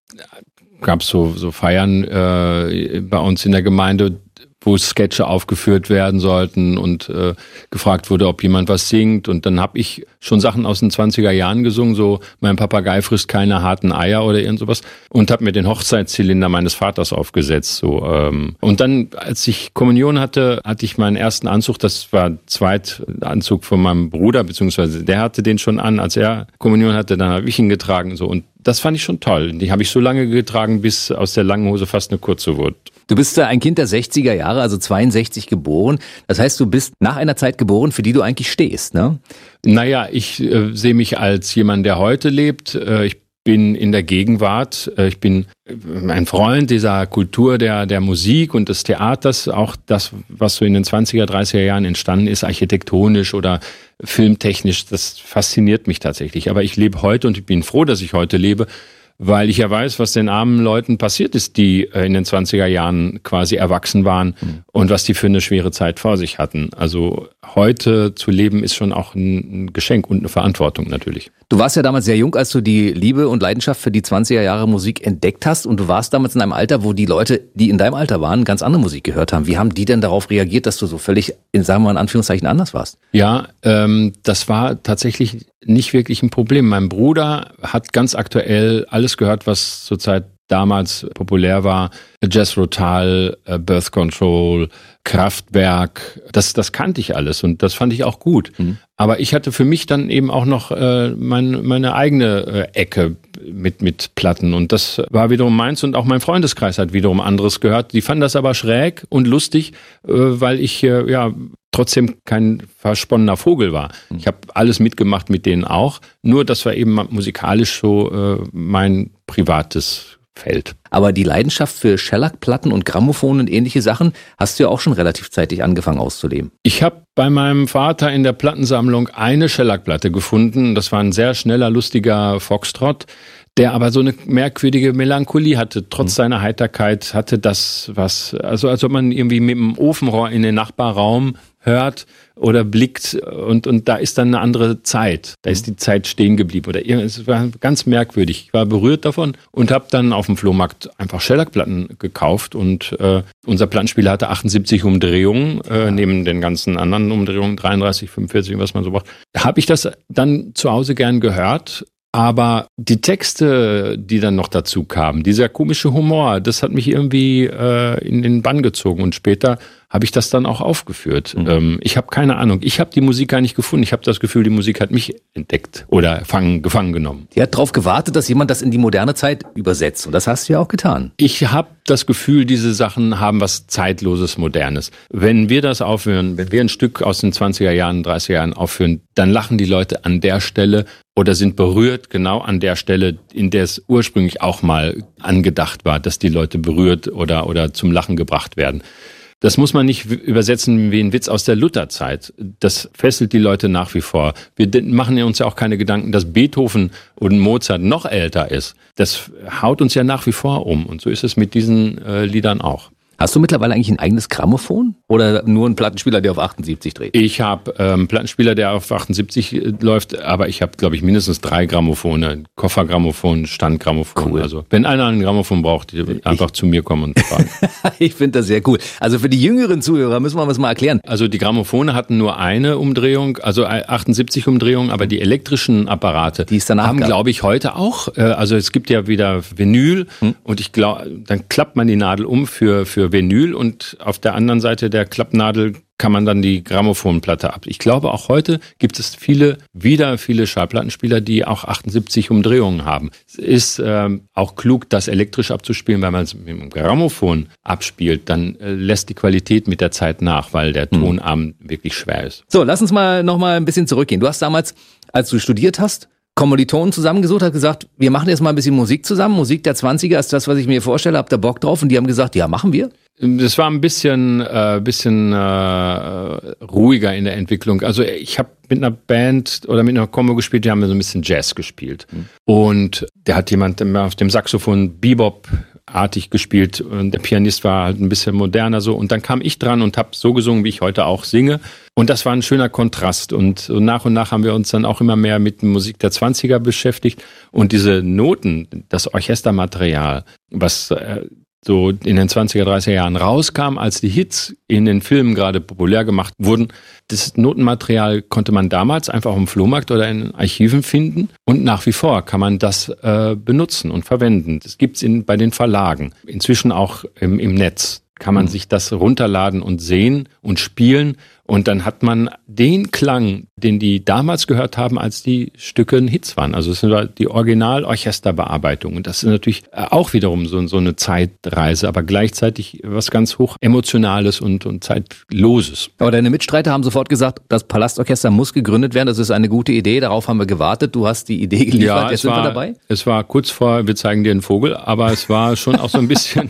[SPEAKER 4] gab so so Feiern äh, bei uns in der Gemeinde, wo Sketche aufgeführt werden sollten und äh, gefragt wurde, ob jemand was singt. Und dann habe ich schon Sachen aus den zwanziger Jahren gesungen, so mein Papagei frisst keine harten Eier oder irgend sowas. Und habe mir den Hochzeitszylinder meines Vaters aufgesetzt. So ähm. Und dann, als ich Kommunion hatte, hatte ich meinen ersten Anzug. Das war Zweitanzug von meinem Bruder, beziehungsweise der hatte den schon an, als er Kommunion hatte. Dann habe ich ihn getragen. So. Und das fand ich schon toll. Die habe ich so lange getragen, bis aus der langen Hose fast eine kurze wurde.
[SPEAKER 1] Du bist ein Kind der sechziger Jahre, also zweiundsechzig geboren. Das heißt, du bist nach einer Zeit geboren, für die du eigentlich stehst, ne?
[SPEAKER 4] Naja, ich äh, sehe mich als jemand, der heute lebt. Äh, ich bin in der Gegenwart. Äh, ich bin ein Freund dieser Kultur der, der Musik und des Theaters. Auch das, was so in den zwanziger, dreißiger Jahren entstanden ist, architektonisch oder filmtechnisch, das fasziniert mich tatsächlich. Aber ich lebe heute und ich bin froh, dass ich heute lebe, weil ich ja weiß, was den armen Leuten passiert ist, die in den zwanziger Jahren quasi erwachsen waren mhm. und was die für eine schwere Zeit vor sich hatten. Also heute zu leben ist schon auch ein Geschenk und eine Verantwortung natürlich.
[SPEAKER 1] Du warst ja damals sehr jung, als du die Liebe und Leidenschaft für die zwanziger Jahre Musik entdeckt hast und du warst damals in einem Alter, wo die Leute, die in deinem Alter waren, ganz andere Musik gehört haben. Wie haben die denn darauf reagiert, dass du so völlig, sagen wir mal in Anführungszeichen, anders warst?
[SPEAKER 4] Ja, ähm, das war tatsächlich nicht wirklich ein Problem. Mein Bruder hat ganz aktuell alles gehört, was zurzeit damals populär war. Jazz Rotal, Birth Control, Kraftwerk, das, das kannte ich alles und das fand ich auch gut. Mhm. Aber ich hatte für mich dann eben auch noch äh, mein, meine eigene äh, Ecke mit, mit Platten und das war wiederum meins und auch mein Freundeskreis hat wiederum anderes gehört. Die fanden das aber schräg und lustig, äh, weil ich äh, ja trotzdem kein versponnener Vogel war. Mhm. Ich habe alles mitgemacht mit denen auch, nur das war eben musikalisch so äh, mein privates Feld.
[SPEAKER 1] Aber die Leidenschaft für Shellac-Platten und Grammophon und ähnliche Sachen hast du ja auch schon relativ zeitig angefangen auszuleben.
[SPEAKER 4] Ich habe bei meinem Vater in der Plattensammlung eine Shellac-Platte gefunden. Das war ein sehr schneller, lustiger Foxtrot, der aber so eine merkwürdige Melancholie hatte. Trotz mhm. seiner Heiterkeit hatte das was, also als ob man irgendwie mit dem Ofenrohr in den Nachbarraum hört oder blickt und und da ist dann eine andere Zeit. Da ist die Zeit stehen geblieben oder es war ganz merkwürdig. Ich war berührt davon und habe dann auf dem Flohmarkt einfach Shellac-Platten gekauft und äh, unser Plattenspieler hatte achtundsiebzig Umdrehungen äh, neben den ganzen anderen Umdrehungen dreiunddreißig, fünfundvierzig, was man so braucht. Da habe ich das dann zu Hause gern gehört. Aber die Texte, die dann noch dazu kamen, dieser komische Humor, das hat mich irgendwie äh, in den Bann gezogen. Und später habe ich das dann auch aufgeführt. Mhm. Ähm, ich habe keine Ahnung. Ich habe die Musik gar nicht gefunden. Ich habe das Gefühl, die Musik hat mich entdeckt oder fangen, gefangen genommen.
[SPEAKER 1] Die hat darauf gewartet, dass jemand das in die moderne Zeit übersetzt. Und das hast du ja auch getan.
[SPEAKER 4] Ich habe das Gefühl, diese Sachen haben was Zeitloses, Modernes. Wenn wir das aufhören, wenn wir ein Stück aus den zwanziger Jahren, dreißiger Jahren aufführen, dann lachen die Leute an der Stelle oder sind berührt genau an der Stelle, in der es ursprünglich auch mal angedacht war, dass die Leute berührt oder, oder zum Lachen gebracht werden. Das muss man nicht übersetzen wie ein Witz aus der Lutherzeit. Das fesselt die Leute nach wie vor. Wir machen uns ja auch keine Gedanken, dass Beethoven und Mozart noch älter ist. Das haut uns ja nach wie vor um. Und so ist es mit diesen äh, Liedern auch.
[SPEAKER 1] Hast du mittlerweile eigentlich ein eigenes Grammophon oder nur einen Plattenspieler, der auf achtundsiebzig dreht?
[SPEAKER 4] Ich habe ähm, einen Plattenspieler, der auf achtundsiebzig äh, läuft, aber ich habe, glaube ich, mindestens drei Grammophone. Koffergrammophon, Standgrammophon. Cool. Also wenn einer einen Grammophon braucht, einfach ich, zu mir kommen und fragen.
[SPEAKER 1] Ich finde das sehr cool. Also für die jüngeren Zuhörer müssen wir das mal erklären.
[SPEAKER 4] Also die Grammophone hatten nur eine Umdrehung, also achtundsiebzig Umdrehungen, aber die elektrischen Apparate
[SPEAKER 1] die danach
[SPEAKER 4] haben, glaube ich, heute auch. Äh, also es gibt ja wieder Vinyl hm. und ich glaube, dann klappt man die Nadel um für für Vinyl und auf der anderen Seite der Klappnadel kann man dann die Grammophonplatte ab. Ich glaube, auch heute gibt es viele, wieder viele Schallplattenspieler, die auch achtundsiebzig Umdrehungen haben. Es ist ähm, auch klug, das elektrisch abzuspielen, weil man es mit dem Grammophon abspielt, dann äh, lässt die Qualität mit der Zeit nach, weil der Tonarm mhm. wirklich schwer ist.
[SPEAKER 1] So, lass uns mal noch mal ein bisschen zurückgehen. Du hast damals, als du studiert hast, Kommilitonen zusammengesucht, hat gesagt, wir machen jetzt mal ein bisschen Musik zusammen. Musik der zwanziger ist das, was ich mir vorstelle. Habt ihr Bock drauf? Und die haben gesagt, ja, machen wir.
[SPEAKER 4] Das war ein bisschen, äh, bisschen äh, ruhiger in der Entwicklung. Also ich habe mit einer Band oder mit einer Combo gespielt, die haben so ein bisschen Jazz gespielt. Mhm. Und der hat jemand auf dem Saxophon Bebop-artig gespielt und der Pianist war halt ein bisschen moderner so. Und dann kam ich dran und habe so gesungen, wie ich heute auch singe. Und das war ein schöner Kontrast. Und so nach und nach haben wir uns dann auch immer mehr mit Musik der zwanziger beschäftigt. Und diese Noten, das Orchestermaterial, was äh, so in den zwanziger, dreißiger Jahren rauskam, als die Hits in den Filmen gerade populär gemacht wurden. Das Notenmaterial konnte man damals einfach auf dem Flohmarkt oder in Archiven finden und nach wie vor kann man das äh, benutzen und verwenden. Das gibt's in, bei den Verlagen, inzwischen auch im, im Netz. Kann man mhm. sich das runterladen und sehen und spielen und dann hat man den Klang, den die damals gehört haben, als die Stücke ein Hits waren. Also es sind die Original-Orchesterbearbeitung und das ist natürlich auch wiederum so, so eine Zeitreise, aber gleichzeitig was ganz hoch Emotionales und, und Zeitloses.
[SPEAKER 1] Aber deine Mitstreiter haben sofort gesagt, das Palastorchester muss gegründet werden, das ist eine gute Idee, darauf haben wir gewartet, du hast die Idee geliefert,
[SPEAKER 4] ja,
[SPEAKER 1] jetzt
[SPEAKER 4] sind
[SPEAKER 1] war,
[SPEAKER 4] wir dabei? Es war kurz vor, wir zeigen dir einen Vogel, aber es war schon auch so ein bisschen,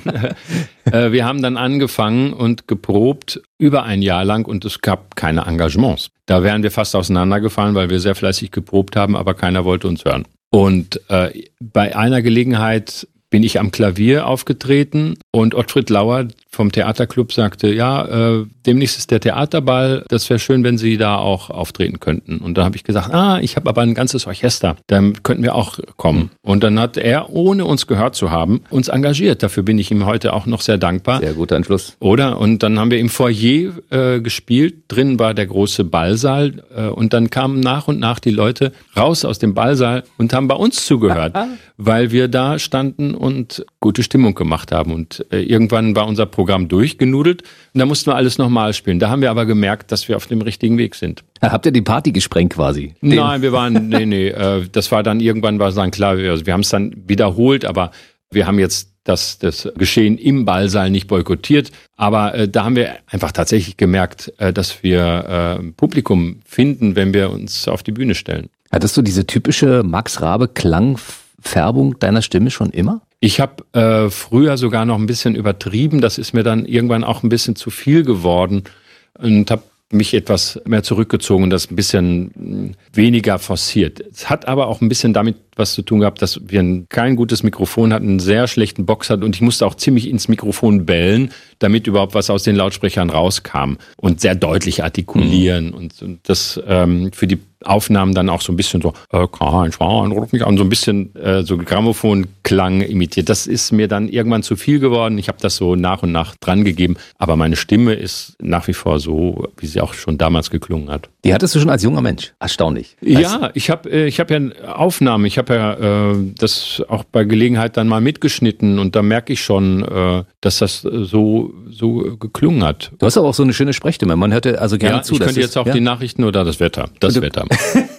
[SPEAKER 4] äh, wir haben dann angefangen und geprobt über ein Jahr lang und es gab keine Engagements. Da wären wir fast auseinandergefallen, weil wir sehr fleißig geprobt haben, aber keiner wollte uns hören. Und äh, bei einer Gelegenheit bin ich am Klavier aufgetreten und Ottfried Lauer vom Theaterclub sagte, ja, äh, demnächst ist der Theaterball, das wäre schön, wenn Sie da auch auftreten könnten. Und da habe ich gesagt, ah, ich habe aber ein ganzes Orchester, dann könnten wir auch kommen. Und dann hat er, ohne uns gehört zu haben, uns engagiert. Dafür bin ich ihm heute auch noch sehr dankbar.
[SPEAKER 1] Sehr guter Entschluss.
[SPEAKER 4] Oder? Und dann haben wir im Foyer äh, gespielt, drin war der große Ballsaal äh, und dann kamen nach und nach die Leute raus aus dem Ballsaal und haben bei uns zugehört, weil wir da standen und gute Stimmung gemacht haben. Und äh, irgendwann war unser Programm durchgenudelt und da mussten wir alles nochmal spielen. Da haben wir aber gemerkt, dass wir auf dem richtigen Weg sind.
[SPEAKER 1] Habt ihr die Party gesprengt quasi?
[SPEAKER 4] Den Nein, wir waren, nee, nee, äh, das war dann irgendwann, war es dann klar, wir, wir haben es dann wiederholt, aber wir haben jetzt das, das Geschehen im Ballsaal nicht boykottiert, aber äh, da haben wir einfach tatsächlich gemerkt, äh, dass wir äh, Publikum finden, wenn wir uns auf die Bühne stellen.
[SPEAKER 1] Hattest du diese typische Max Rabe Klangfärbung deiner Stimme schon immer?
[SPEAKER 4] Ich habe äh, früher sogar noch ein bisschen übertrieben, das ist mir dann irgendwann auch ein bisschen zu viel geworden und habe mich etwas mehr zurückgezogen und das ein bisschen weniger forciert. Es hat aber auch ein bisschen damit was zu tun gehabt, dass wir ein, kein gutes Mikrofon hatten, einen sehr schlechten Box hatten und ich musste auch ziemlich ins Mikrofon bellen, damit überhaupt was aus den Lautsprechern rauskam und sehr deutlich artikulieren mhm. und, und das ähm, für die Aufnahmen dann auch so ein bisschen so äh, kein Schwein, ruf mich an, so ein bisschen äh, so Grammophon-Klang imitiert. Das ist mir dann irgendwann zu viel geworden. Ich habe das so nach und nach dran gegeben, aber meine Stimme ist nach wie vor so, wie sie auch schon damals geklungen hat.
[SPEAKER 1] Die hattest du schon als junger Mensch? Erstaunlich.
[SPEAKER 4] Ja, ich habe äh, ich hab ja Aufnahmen, ich habe ja äh, das auch bei Gelegenheit dann mal mitgeschnitten und da merke ich schon, äh, dass das so, so geklungen hat.
[SPEAKER 1] Du hast aber auch so eine schöne Sprechstimme, man hörte also gerne
[SPEAKER 4] ja,
[SPEAKER 1] zu.
[SPEAKER 4] Ich könnte jetzt auch ja? die Nachrichten oder das Wetter, das
[SPEAKER 1] du,
[SPEAKER 4] Wetter.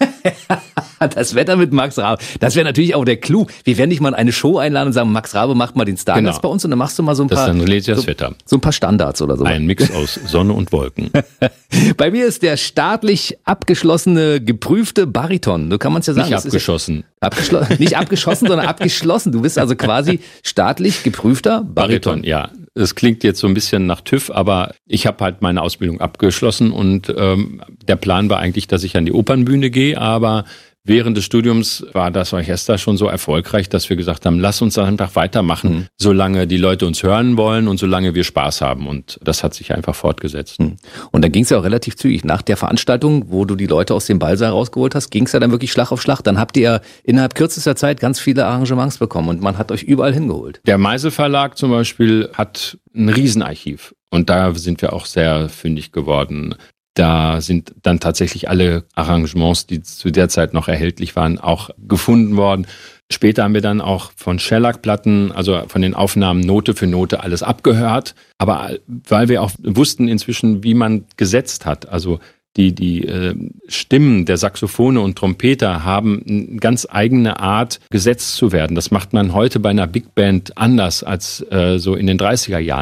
[SPEAKER 1] Das Wetter mit Max Rabe. Das wäre natürlich auch der Clou. Wir werden dich mal in eine Show einladen und sagen, Max Rabe macht mal den Stargast genau. bei uns und dann machst du mal so ein
[SPEAKER 4] das
[SPEAKER 1] paar,
[SPEAKER 4] dann lese ich das
[SPEAKER 1] so,
[SPEAKER 4] Wetter.
[SPEAKER 1] so ein paar Standards oder so.
[SPEAKER 4] Ein Mix aus Sonne und Wolken.
[SPEAKER 1] Bei mir ist der staatlich abgeschlossene, geprüfte Bariton. So kann man es ja sagen.
[SPEAKER 4] Nicht abgeschossen.
[SPEAKER 1] Abgeschlossen. Nicht abgeschossen, sondern abgeschlossen. Du bist also quasi staatlich geprüfter Bariton.
[SPEAKER 4] Bariton, ja. Es klingt jetzt so ein bisschen nach TÜV, aber ich habe halt meine Ausbildung abgeschlossen und ähm, der Plan war eigentlich, dass ich an die Opernbühne gehe, aber während des Studiums war das Orchester schon so erfolgreich, dass wir gesagt haben, lass uns einfach weitermachen, mhm. solange die Leute uns hören wollen und solange wir Spaß haben. Und das hat sich einfach fortgesetzt.
[SPEAKER 1] Mhm. Und dann ging es ja auch relativ zügig. Nach der Veranstaltung, wo du die Leute aus dem Ballsaal rausgeholt hast, ging es ja dann wirklich Schlag auf Schlag. Dann habt ihr innerhalb kürzester Zeit ganz viele Arrangements bekommen und man hat euch überall hingeholt.
[SPEAKER 4] Der Meisel Verlag zum Beispiel hat ein Riesenarchiv und da sind wir auch sehr fündig geworden. Da sind dann tatsächlich alle Arrangements, die zu der Zeit noch erhältlich waren, auch gefunden worden. Später haben wir dann auch von Shellac-Platten, also von den Aufnahmen Note für Note alles abgehört. Aber weil wir auch wussten inzwischen, wie man gesetzt hat, also die, die äh, Stimmen der Saxophone und Trompeter haben eine ganz eigene Art, gesetzt zu werden. Das macht man heute bei einer Big Band anders als äh, so in den dreißiger Jahren.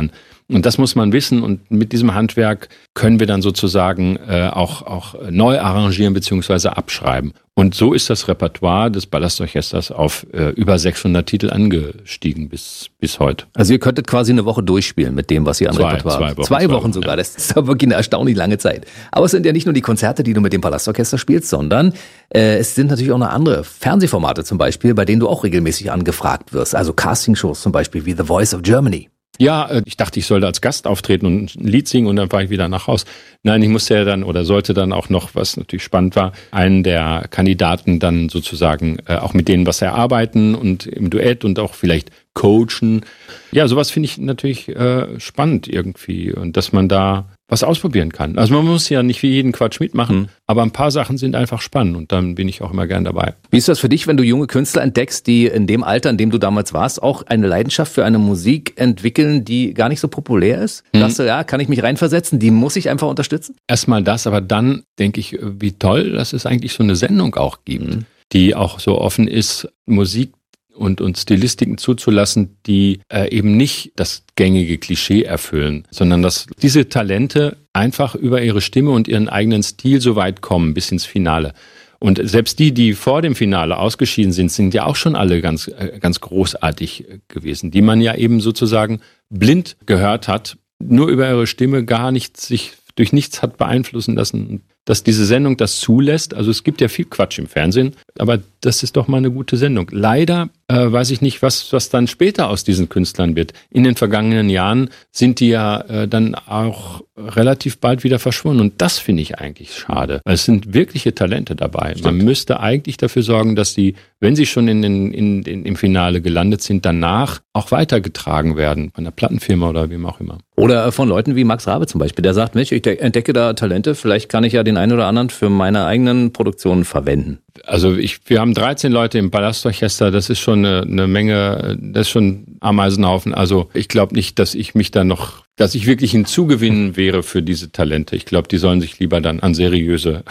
[SPEAKER 4] Und das muss man wissen und mit diesem Handwerk können wir dann sozusagen äh, auch, auch neu arrangieren bzw. abschreiben. Und so ist das Repertoire des Ballastorchesters auf äh, über sechshundert Titel angestiegen bis, bis heute.
[SPEAKER 1] Also ihr könntet quasi eine Woche durchspielen mit dem, was ihr an
[SPEAKER 4] zwei,
[SPEAKER 1] Repertoire
[SPEAKER 4] zwei
[SPEAKER 1] habt.
[SPEAKER 4] Wochen.
[SPEAKER 1] Zwei,
[SPEAKER 4] zwei
[SPEAKER 1] Wochen
[SPEAKER 4] Wochen
[SPEAKER 1] sogar,
[SPEAKER 4] ja.
[SPEAKER 1] Das ist aber wirklich eine erstaunlich lange Zeit. Aber es sind ja nicht nur die Konzerte, die du mit dem Palastorchester spielst, sondern äh, es sind natürlich auch noch andere Fernsehformate zum Beispiel, bei denen du auch regelmäßig angefragt wirst. Also Castingshows zum Beispiel wie The Voice of Germany.
[SPEAKER 4] Ja, ich dachte, ich sollte als Gast auftreten und ein Lied singen und dann war ich wieder nach Haus. Nein, ich musste ja dann oder sollte dann auch noch, was natürlich spannend war, einen der Kandidaten dann sozusagen äh, auch mit denen was erarbeiten und im Duett und auch vielleicht coachen. Ja, sowas finde ich natürlich äh, spannend irgendwie und dass man da was ausprobieren kann. Also man muss ja nicht für jeden Quatsch mitmachen, mhm. aber ein paar Sachen sind einfach spannend und dann bin ich auch immer gern dabei.
[SPEAKER 1] Wie ist das für dich, wenn du junge Künstler entdeckst, die in dem Alter, in dem du damals warst, auch eine Leidenschaft für eine Musik entwickeln, die gar nicht so populär ist? Mhm. Sagst du, ja, kann ich mich reinversetzen, die muss ich einfach unterstützen?
[SPEAKER 4] Erstmal das, aber dann denke ich, wie toll, dass es eigentlich so eine Sendung auch gibt, mhm. die auch so offen ist, Musik und, und Stilistiken zuzulassen, die äh, eben nicht das gängige Klischee erfüllen, sondern dass diese Talente einfach über ihre Stimme und ihren eigenen Stil so weit kommen bis ins Finale. Und selbst die, die vor dem Finale ausgeschieden sind, sind ja auch schon alle ganz, äh, ganz großartig gewesen, die man ja eben sozusagen blind gehört hat, nur über ihre Stimme gar nicht sich durch nichts hat beeinflussen lassen, dass diese Sendung das zulässt. Also es gibt ja viel Quatsch im Fernsehen, aber das ist doch mal eine gute Sendung. Leider äh, weiß ich nicht, was, was dann später aus diesen Künstlern wird. In den vergangenen Jahren sind die ja äh, dann auch relativ bald wieder verschwunden und das finde ich eigentlich schade, weil es sind wirkliche Talente dabei. Stimmt. Man müsste eigentlich dafür sorgen, dass die, wenn sie schon in den, in, in, im Finale gelandet sind, danach auch weitergetragen werden von der Plattenfirma oder wem auch immer.
[SPEAKER 1] Oder von Leuten wie Max Rabe zum Beispiel, der sagt, Mensch, ich entdecke da Talente, vielleicht kann ich ja den einen oder anderen für meine eigenen Produktionen verwenden.
[SPEAKER 4] Also ich, wir haben dreizehn Leute im Palastorchester, das ist schon eine, eine Menge, das ist schon ein Ameisenhaufen. Also ich glaube nicht, dass ich mich da noch, dass ich wirklich hinzugewinnen wäre für diese Talente. Ich glaube, die sollen sich lieber dann an seriöse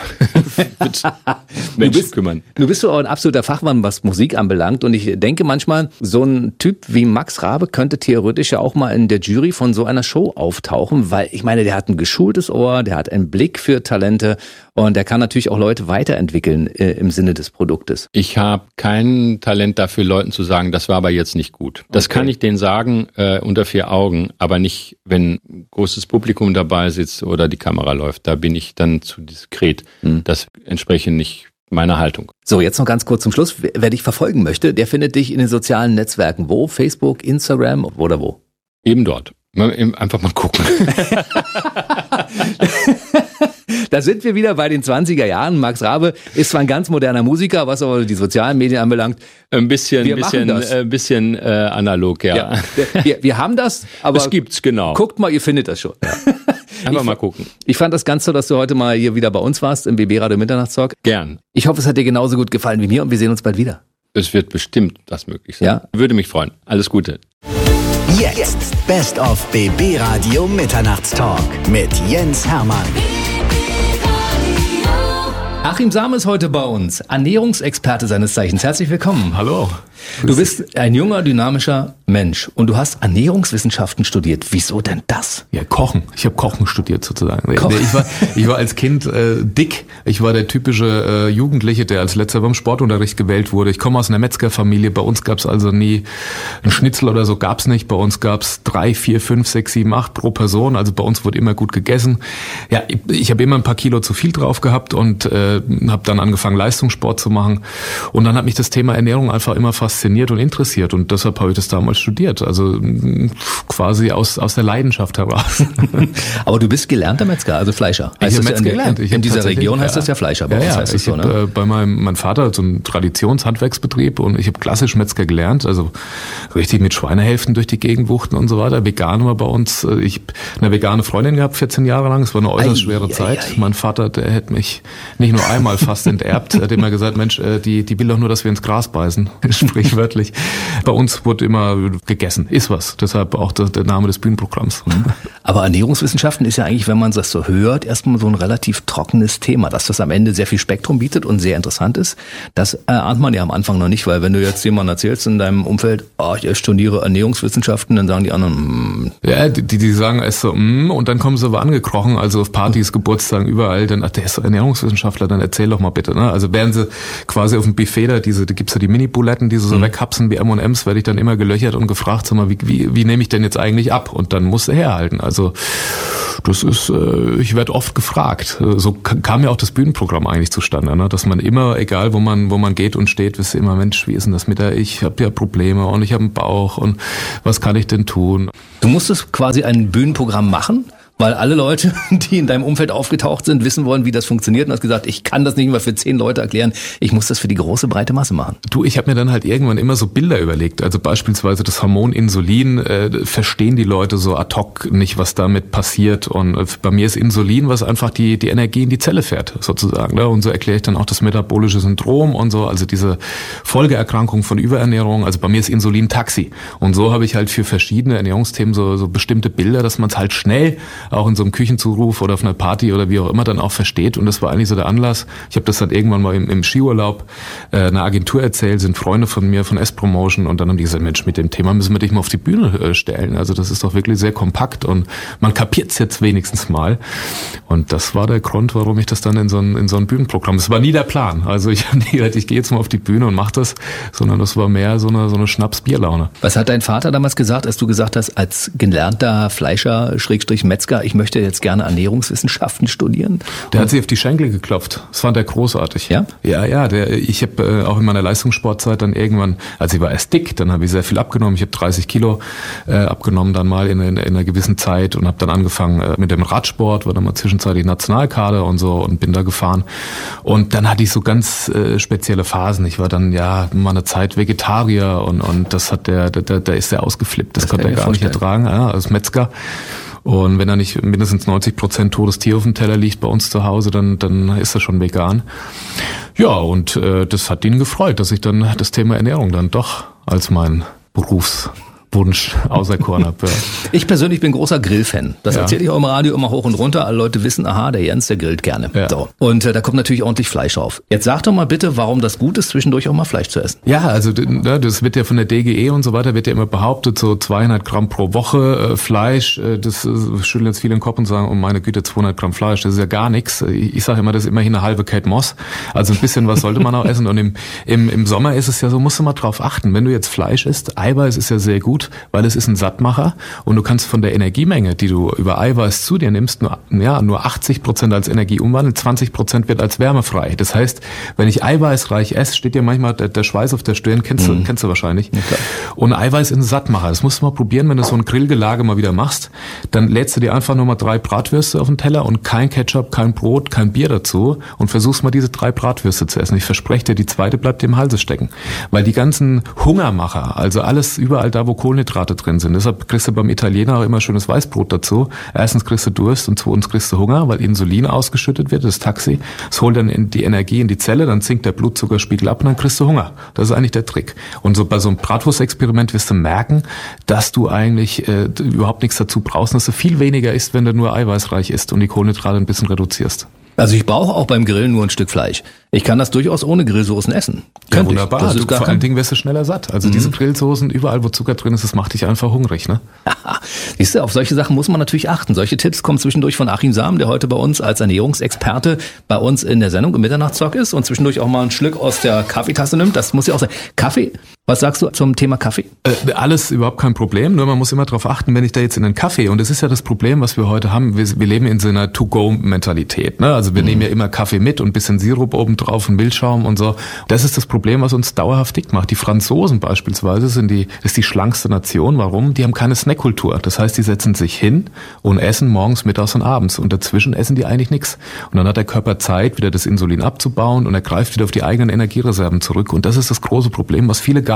[SPEAKER 4] Menschen
[SPEAKER 1] bist,
[SPEAKER 4] kümmern.
[SPEAKER 1] Du bist so ein absoluter Fachmann, was Musik anbelangt und ich denke manchmal, so ein Typ wie Max Rabe könnte theoretisch ja auch mal in der Jury von so einer Show auftauchen, weil ich meine, der hat ein geschultes Ohr, der hat einen Blick für Talente und der kann natürlich auch Leute weiterentwickeln äh, im Sinne des Produktes.
[SPEAKER 4] Ich habe kein Talent dafür, Leuten zu sagen, das war aber jetzt nicht gut. Das okay. kann ich denen sagen äh, unter vier Augen, aber nicht, wenn ein großes Publikum dabei sitzt oder die Kamera läuft. Da bin ich dann zu diskret. Hm. Das entspreche nicht meiner Haltung.
[SPEAKER 1] So, jetzt noch ganz kurz zum Schluss. Wer dich verfolgen möchte, der findet dich in den sozialen Netzwerken. Wo? Facebook, Instagram oder wo?
[SPEAKER 4] Eben dort. Einfach mal gucken.
[SPEAKER 1] Da sind wir wieder bei den zwanziger Jahren. Max Rabe ist zwar ein ganz moderner Musiker, was aber die sozialen Medien anbelangt.
[SPEAKER 4] Ein bisschen, wir bisschen, äh, bisschen äh, analog, ja.
[SPEAKER 1] ja wir, wir haben das, aber
[SPEAKER 4] es gibt's, genau.
[SPEAKER 1] Guckt mal, ihr findet das schon. Ja.
[SPEAKER 4] Einfach ich, mal gucken.
[SPEAKER 1] Ich fand das ganz toll, dass du heute mal hier wieder bei uns warst im B B Radio Mitternachtstalk.
[SPEAKER 4] Gern.
[SPEAKER 1] Ich hoffe, es hat dir genauso gut gefallen wie mir und wir sehen uns bald wieder.
[SPEAKER 4] Es wird bestimmt das möglich sein. Ja? Würde mich freuen. Alles Gute.
[SPEAKER 5] Jetzt Best of B B Radio Mitternachtstalk mit Jens Hermann.
[SPEAKER 1] Achim Sam ist heute bei uns, Ernährungsexperte seines Zeichens. Herzlich willkommen.
[SPEAKER 6] Hallo.
[SPEAKER 1] Du bist ein junger, dynamischer Mensch und du hast Ernährungswissenschaften studiert. Wieso denn das?
[SPEAKER 6] Ja, Kochen. Ich habe Kochen studiert sozusagen.
[SPEAKER 1] Kochen.
[SPEAKER 6] Ich war, ich war als Kind äh, dick. Ich war der typische äh, Jugendliche, der als letzter beim Sportunterricht gewählt wurde. Ich komme aus einer Metzgerfamilie. Bei uns gab's also nie einen Schnitzel oder so, gab's nicht. Bei uns gab's drei, vier, fünf, sechs, sieben, acht pro Person. Also bei uns wurde immer gut gegessen. Ja, ich, ich habe immer ein paar Kilo zu viel drauf gehabt und äh, habe dann angefangen, Leistungssport zu machen. Und dann hat mich das Thema Ernährung einfach immer fasziniert und interessiert. Und deshalb habe ich das damals studiert. Also quasi aus aus der Leidenschaft heraus.
[SPEAKER 1] Aber du bist gelernter Metzger, also Fleischer.
[SPEAKER 6] Heißt ich habe Metzger
[SPEAKER 1] ja
[SPEAKER 6] gelernt.
[SPEAKER 1] In, in dieser Region heißt ja. das ja Fleischer. Bei
[SPEAKER 6] ja,
[SPEAKER 1] uns
[SPEAKER 6] ja.
[SPEAKER 1] heißt
[SPEAKER 6] ich
[SPEAKER 1] das so,
[SPEAKER 6] hab,
[SPEAKER 1] ne?
[SPEAKER 6] äh, bei meinem mein Vater hat so einen Traditionshandwerksbetrieb und ich habe klassisch Metzger gelernt. Also richtig mit Schweinehälften durch die Gegend wuchten und so weiter. Vegan war bei uns. Ich habe eine vegane Freundin gehabt, vierzehn Jahre lang. Es war eine äußerst ei, schwere ei, Zeit. Ei, ei. Mein Vater, der hätte mich nicht nur einmal fast enterbt. Er hat immer gesagt, Mensch, die die will doch nur, dass wir ins Gras beißen. Sprichwörtlich. Bei uns wurde immer wurde gegessen. Ist was. Deshalb auch der, der Name des Bühnenprogramms.
[SPEAKER 1] Aber Ernährungswissenschaften ist ja eigentlich, wenn man das so hört, erstmal so ein relativ trockenes Thema. Dass das am Ende sehr viel Spektrum bietet und sehr interessant ist, das erahnt man ja am Anfang noch nicht, weil wenn du jetzt jemandem erzählst in deinem Umfeld, oh, ich studiere Ernährungswissenschaften, dann sagen die anderen, mm.
[SPEAKER 6] Ja, die, die sagen es so, mm, und dann kommen sie aber angekrochen, also auf Partys, Geburtstagen, überall, dann, ach, der ist Ernährungswissenschaftler, dann erzähl doch mal bitte, ne? Also während sie quasi auf dem Buffet da, diese, da gibt's ja die Mini-Buletten, die sie so mhm. weghapsen wie M und M's, werde ich dann immer gelöchert und gefragt, sag mal, wie, wie, wie nehme ich denn jetzt eigentlich ab? Und dann musst du herhalten. Also das ist, äh, ich werde oft gefragt. So kam ja auch das Bühnenprogramm eigentlich zustande, ne? Dass man immer, egal wo man wo man geht und steht, wisst ihr immer, Mensch, wie ist denn das mit der, ich habe ja Probleme und ich habe einen Bauch und was kann ich denn tun?
[SPEAKER 1] Du musstest quasi ein Bühnenprogramm machen, weil alle Leute, die in deinem Umfeld aufgetaucht sind, wissen wollen, wie das funktioniert und hast gesagt, ich kann das nicht mehr für zehn Leute erklären, ich muss das für die große, breite Masse machen.
[SPEAKER 6] Du, ich habe mir dann halt irgendwann immer so Bilder überlegt, also beispielsweise das Hormon Insulin, äh, verstehen die Leute so ad hoc nicht, was damit passiert und äh, bei mir ist Insulin, was einfach die die Energie in die Zelle fährt, sozusagen, ne? Und so erkläre ich dann auch das metabolische Syndrom und so, also diese Folgeerkrankung von Überernährung, also bei mir ist Insulin Taxi und so habe ich halt für verschiedene Ernährungsthemen so, so bestimmte Bilder, dass man es halt schnell auch in so einem Küchenzuruf oder auf einer Party oder wie auch immer dann auch versteht. Und das war eigentlich so der Anlass. Ich habe das dann irgendwann mal im, im Skiurlaub äh, einer Agentur erzählt, sind Freunde von mir von S-Promotion und dann haben die gesagt, Mensch, mit dem Thema müssen wir dich mal auf die Bühne äh, stellen. Also das ist doch wirklich sehr kompakt und man kapiert's jetzt wenigstens mal. Und das war der Grund, warum ich das dann in so ein, in so ein Bühnenprogramm, das war nie der Plan. Also ich habe nie gedacht, ich gehe jetzt mal auf die Bühne und mach das, sondern das war mehr so eine, so eine Schnaps-Bierlaune.
[SPEAKER 1] Was hat dein Vater damals gesagt, als du gesagt hast, als gelernter Fleischer, Schrägstrich Metzger, ich möchte jetzt gerne Ernährungswissenschaften studieren?
[SPEAKER 6] Der hat sich auf die Schenkel geklopft. Das fand er großartig.
[SPEAKER 1] Ja?
[SPEAKER 6] Ja, ja. Der, ich habe äh, auch in meiner Leistungssportzeit dann irgendwann, also ich war erst dick, dann habe ich sehr viel abgenommen. Ich habe dreißig Kilo äh, abgenommen dann mal in, in, in einer gewissen Zeit und habe dann angefangen äh, mit dem Radsport, war dann mal zwischenzeitlich Nationalkader und so und bin da gefahren. Und dann hatte ich so ganz äh, spezielle Phasen. Ich war dann ja mal eine Zeit Vegetarier und und das hat der, der, der ist sehr ausgeflippt. Das, das konnte er gar nicht ertragen, ja, als Metzger. Und wenn da nicht mindestens neunzig Prozent totes Tier auf dem Teller liegt bei uns zu Hause, dann dann ist er schon vegan. Ja, und äh, das hat ihn gefreut, dass ich dann das Thema Ernährung dann doch als mein Berufs Wunsch auserkoren habe. Ja.
[SPEAKER 1] Ich persönlich bin großer Grillfan. Das
[SPEAKER 6] Ja.
[SPEAKER 1] erzähle ich auch im Radio immer hoch und runter. Alle Leute wissen, aha, der Jens, der grillt gerne.
[SPEAKER 6] Ja.
[SPEAKER 1] So. Und äh, da kommt natürlich ordentlich Fleisch drauf. Jetzt sag doch mal bitte, warum das gut ist, zwischendurch auch mal Fleisch zu essen.
[SPEAKER 6] Ja, also ne, das wird ja von der D G E und so weiter, wird ja immer behauptet, so zweihundert Gramm pro Woche äh, Fleisch. Äh, das äh, schütteln jetzt viele den Kopf und sagen, oh meine Güte, zweihundert Gramm Fleisch, das ist ja gar nichts. Ich, ich sage immer, das ist immerhin eine halbe Kate Moss. Also ein bisschen was sollte man auch essen. Und im, im, im Sommer ist es ja so, musst du mal drauf achten. Wenn du jetzt Fleisch isst, Eiweiß ist ja sehr gut, weil es ist ein Sattmacher und du kannst von der Energiemenge, die du über Eiweiß zu dir nimmst, nur, ja, nur achtzig Prozent als Energie umwandeln, zwanzig Prozent wird als wärmefrei. Das heißt, wenn ich eiweißreich esse, steht dir manchmal der, der Schweiß auf der Stirn, kennst du, mhm. kennst du wahrscheinlich. Ja, und Eiweiß ist ein Sattmacher. Das musst du mal probieren, wenn du so ein Grillgelage mal wieder machst, dann lädst du dir einfach nur mal drei Bratwürste auf den Teller und kein Ketchup, kein Brot, kein Bier dazu und versuchst mal diese drei Bratwürste zu essen. Ich verspreche dir, die zweite bleibt dir im Halse stecken. Weil die ganzen Hungermacher, also alles überall da, wo Kohlenhydrate drin sind, deshalb kriegst du beim Italiener auch immer schönes Weißbrot dazu. Erstens kriegst du Durst und zweitens kriegst du Hunger, weil Insulin ausgeschüttet wird, das Taxi. Es holt dann in die Energie in die Zelle, dann sinkt der Blutzuckerspiegel ab und dann kriegst du Hunger. Das ist eigentlich der Trick. Und so bei so einem Bratwurstexperiment wirst du merken, dass du eigentlich äh, überhaupt nichts dazu brauchst, dass du viel weniger isst, wenn du nur eiweißreich isst und die Kohlenhydrate ein bisschen reduzierst.
[SPEAKER 1] Also ich brauche auch beim Grillen nur ein Stück Fleisch. Ich kann das durchaus ohne Grillsoßen essen.
[SPEAKER 6] Ja,
[SPEAKER 1] Könnte
[SPEAKER 6] wunderbar.
[SPEAKER 1] Ich. Das
[SPEAKER 6] Du,
[SPEAKER 1] ist gar
[SPEAKER 6] vor
[SPEAKER 1] kein
[SPEAKER 6] allen Dingen wirst du schneller satt. Also mhm. diese Grillsoßen, überall wo Zucker drin ist, das macht dich einfach hungrig, ne?
[SPEAKER 1] Siehst du, auf solche Sachen muss man natürlich achten. Solche Tipps kommen zwischendurch von Achim Sam, der heute bei uns als Ernährungsexperte bei uns in der Sendung im Mitternachtstalk ist und zwischendurch auch mal einen Schluck aus der Kaffeetasse nimmt. Das muss ja auch sein. Kaffee, was sagst du zum Thema Kaffee?
[SPEAKER 6] Äh, alles überhaupt kein Problem, nur man muss immer darauf achten, wenn ich da jetzt in einen Kaffee, und das ist ja das Problem, was wir heute haben, wir, wir leben in so einer To-Go-Mentalität, ne? Also wir mhm. nehmen ja immer Kaffee mit und ein bisschen Sirup oben drauf und Milchschaum und so. Das ist das Problem, was uns dauerhaft dick macht. Die Franzosen beispielsweise sind die, das ist die schlankste Nation. Warum? Die haben keine Snackkultur. Das heißt, die setzen sich hin und essen morgens, mittags und abends. Und dazwischen essen die eigentlich nichts. Und dann hat der Körper Zeit, wieder das Insulin abzubauen und er greift wieder auf die eigenen Energiereserven zurück. Und das ist das große Problem, was viele gar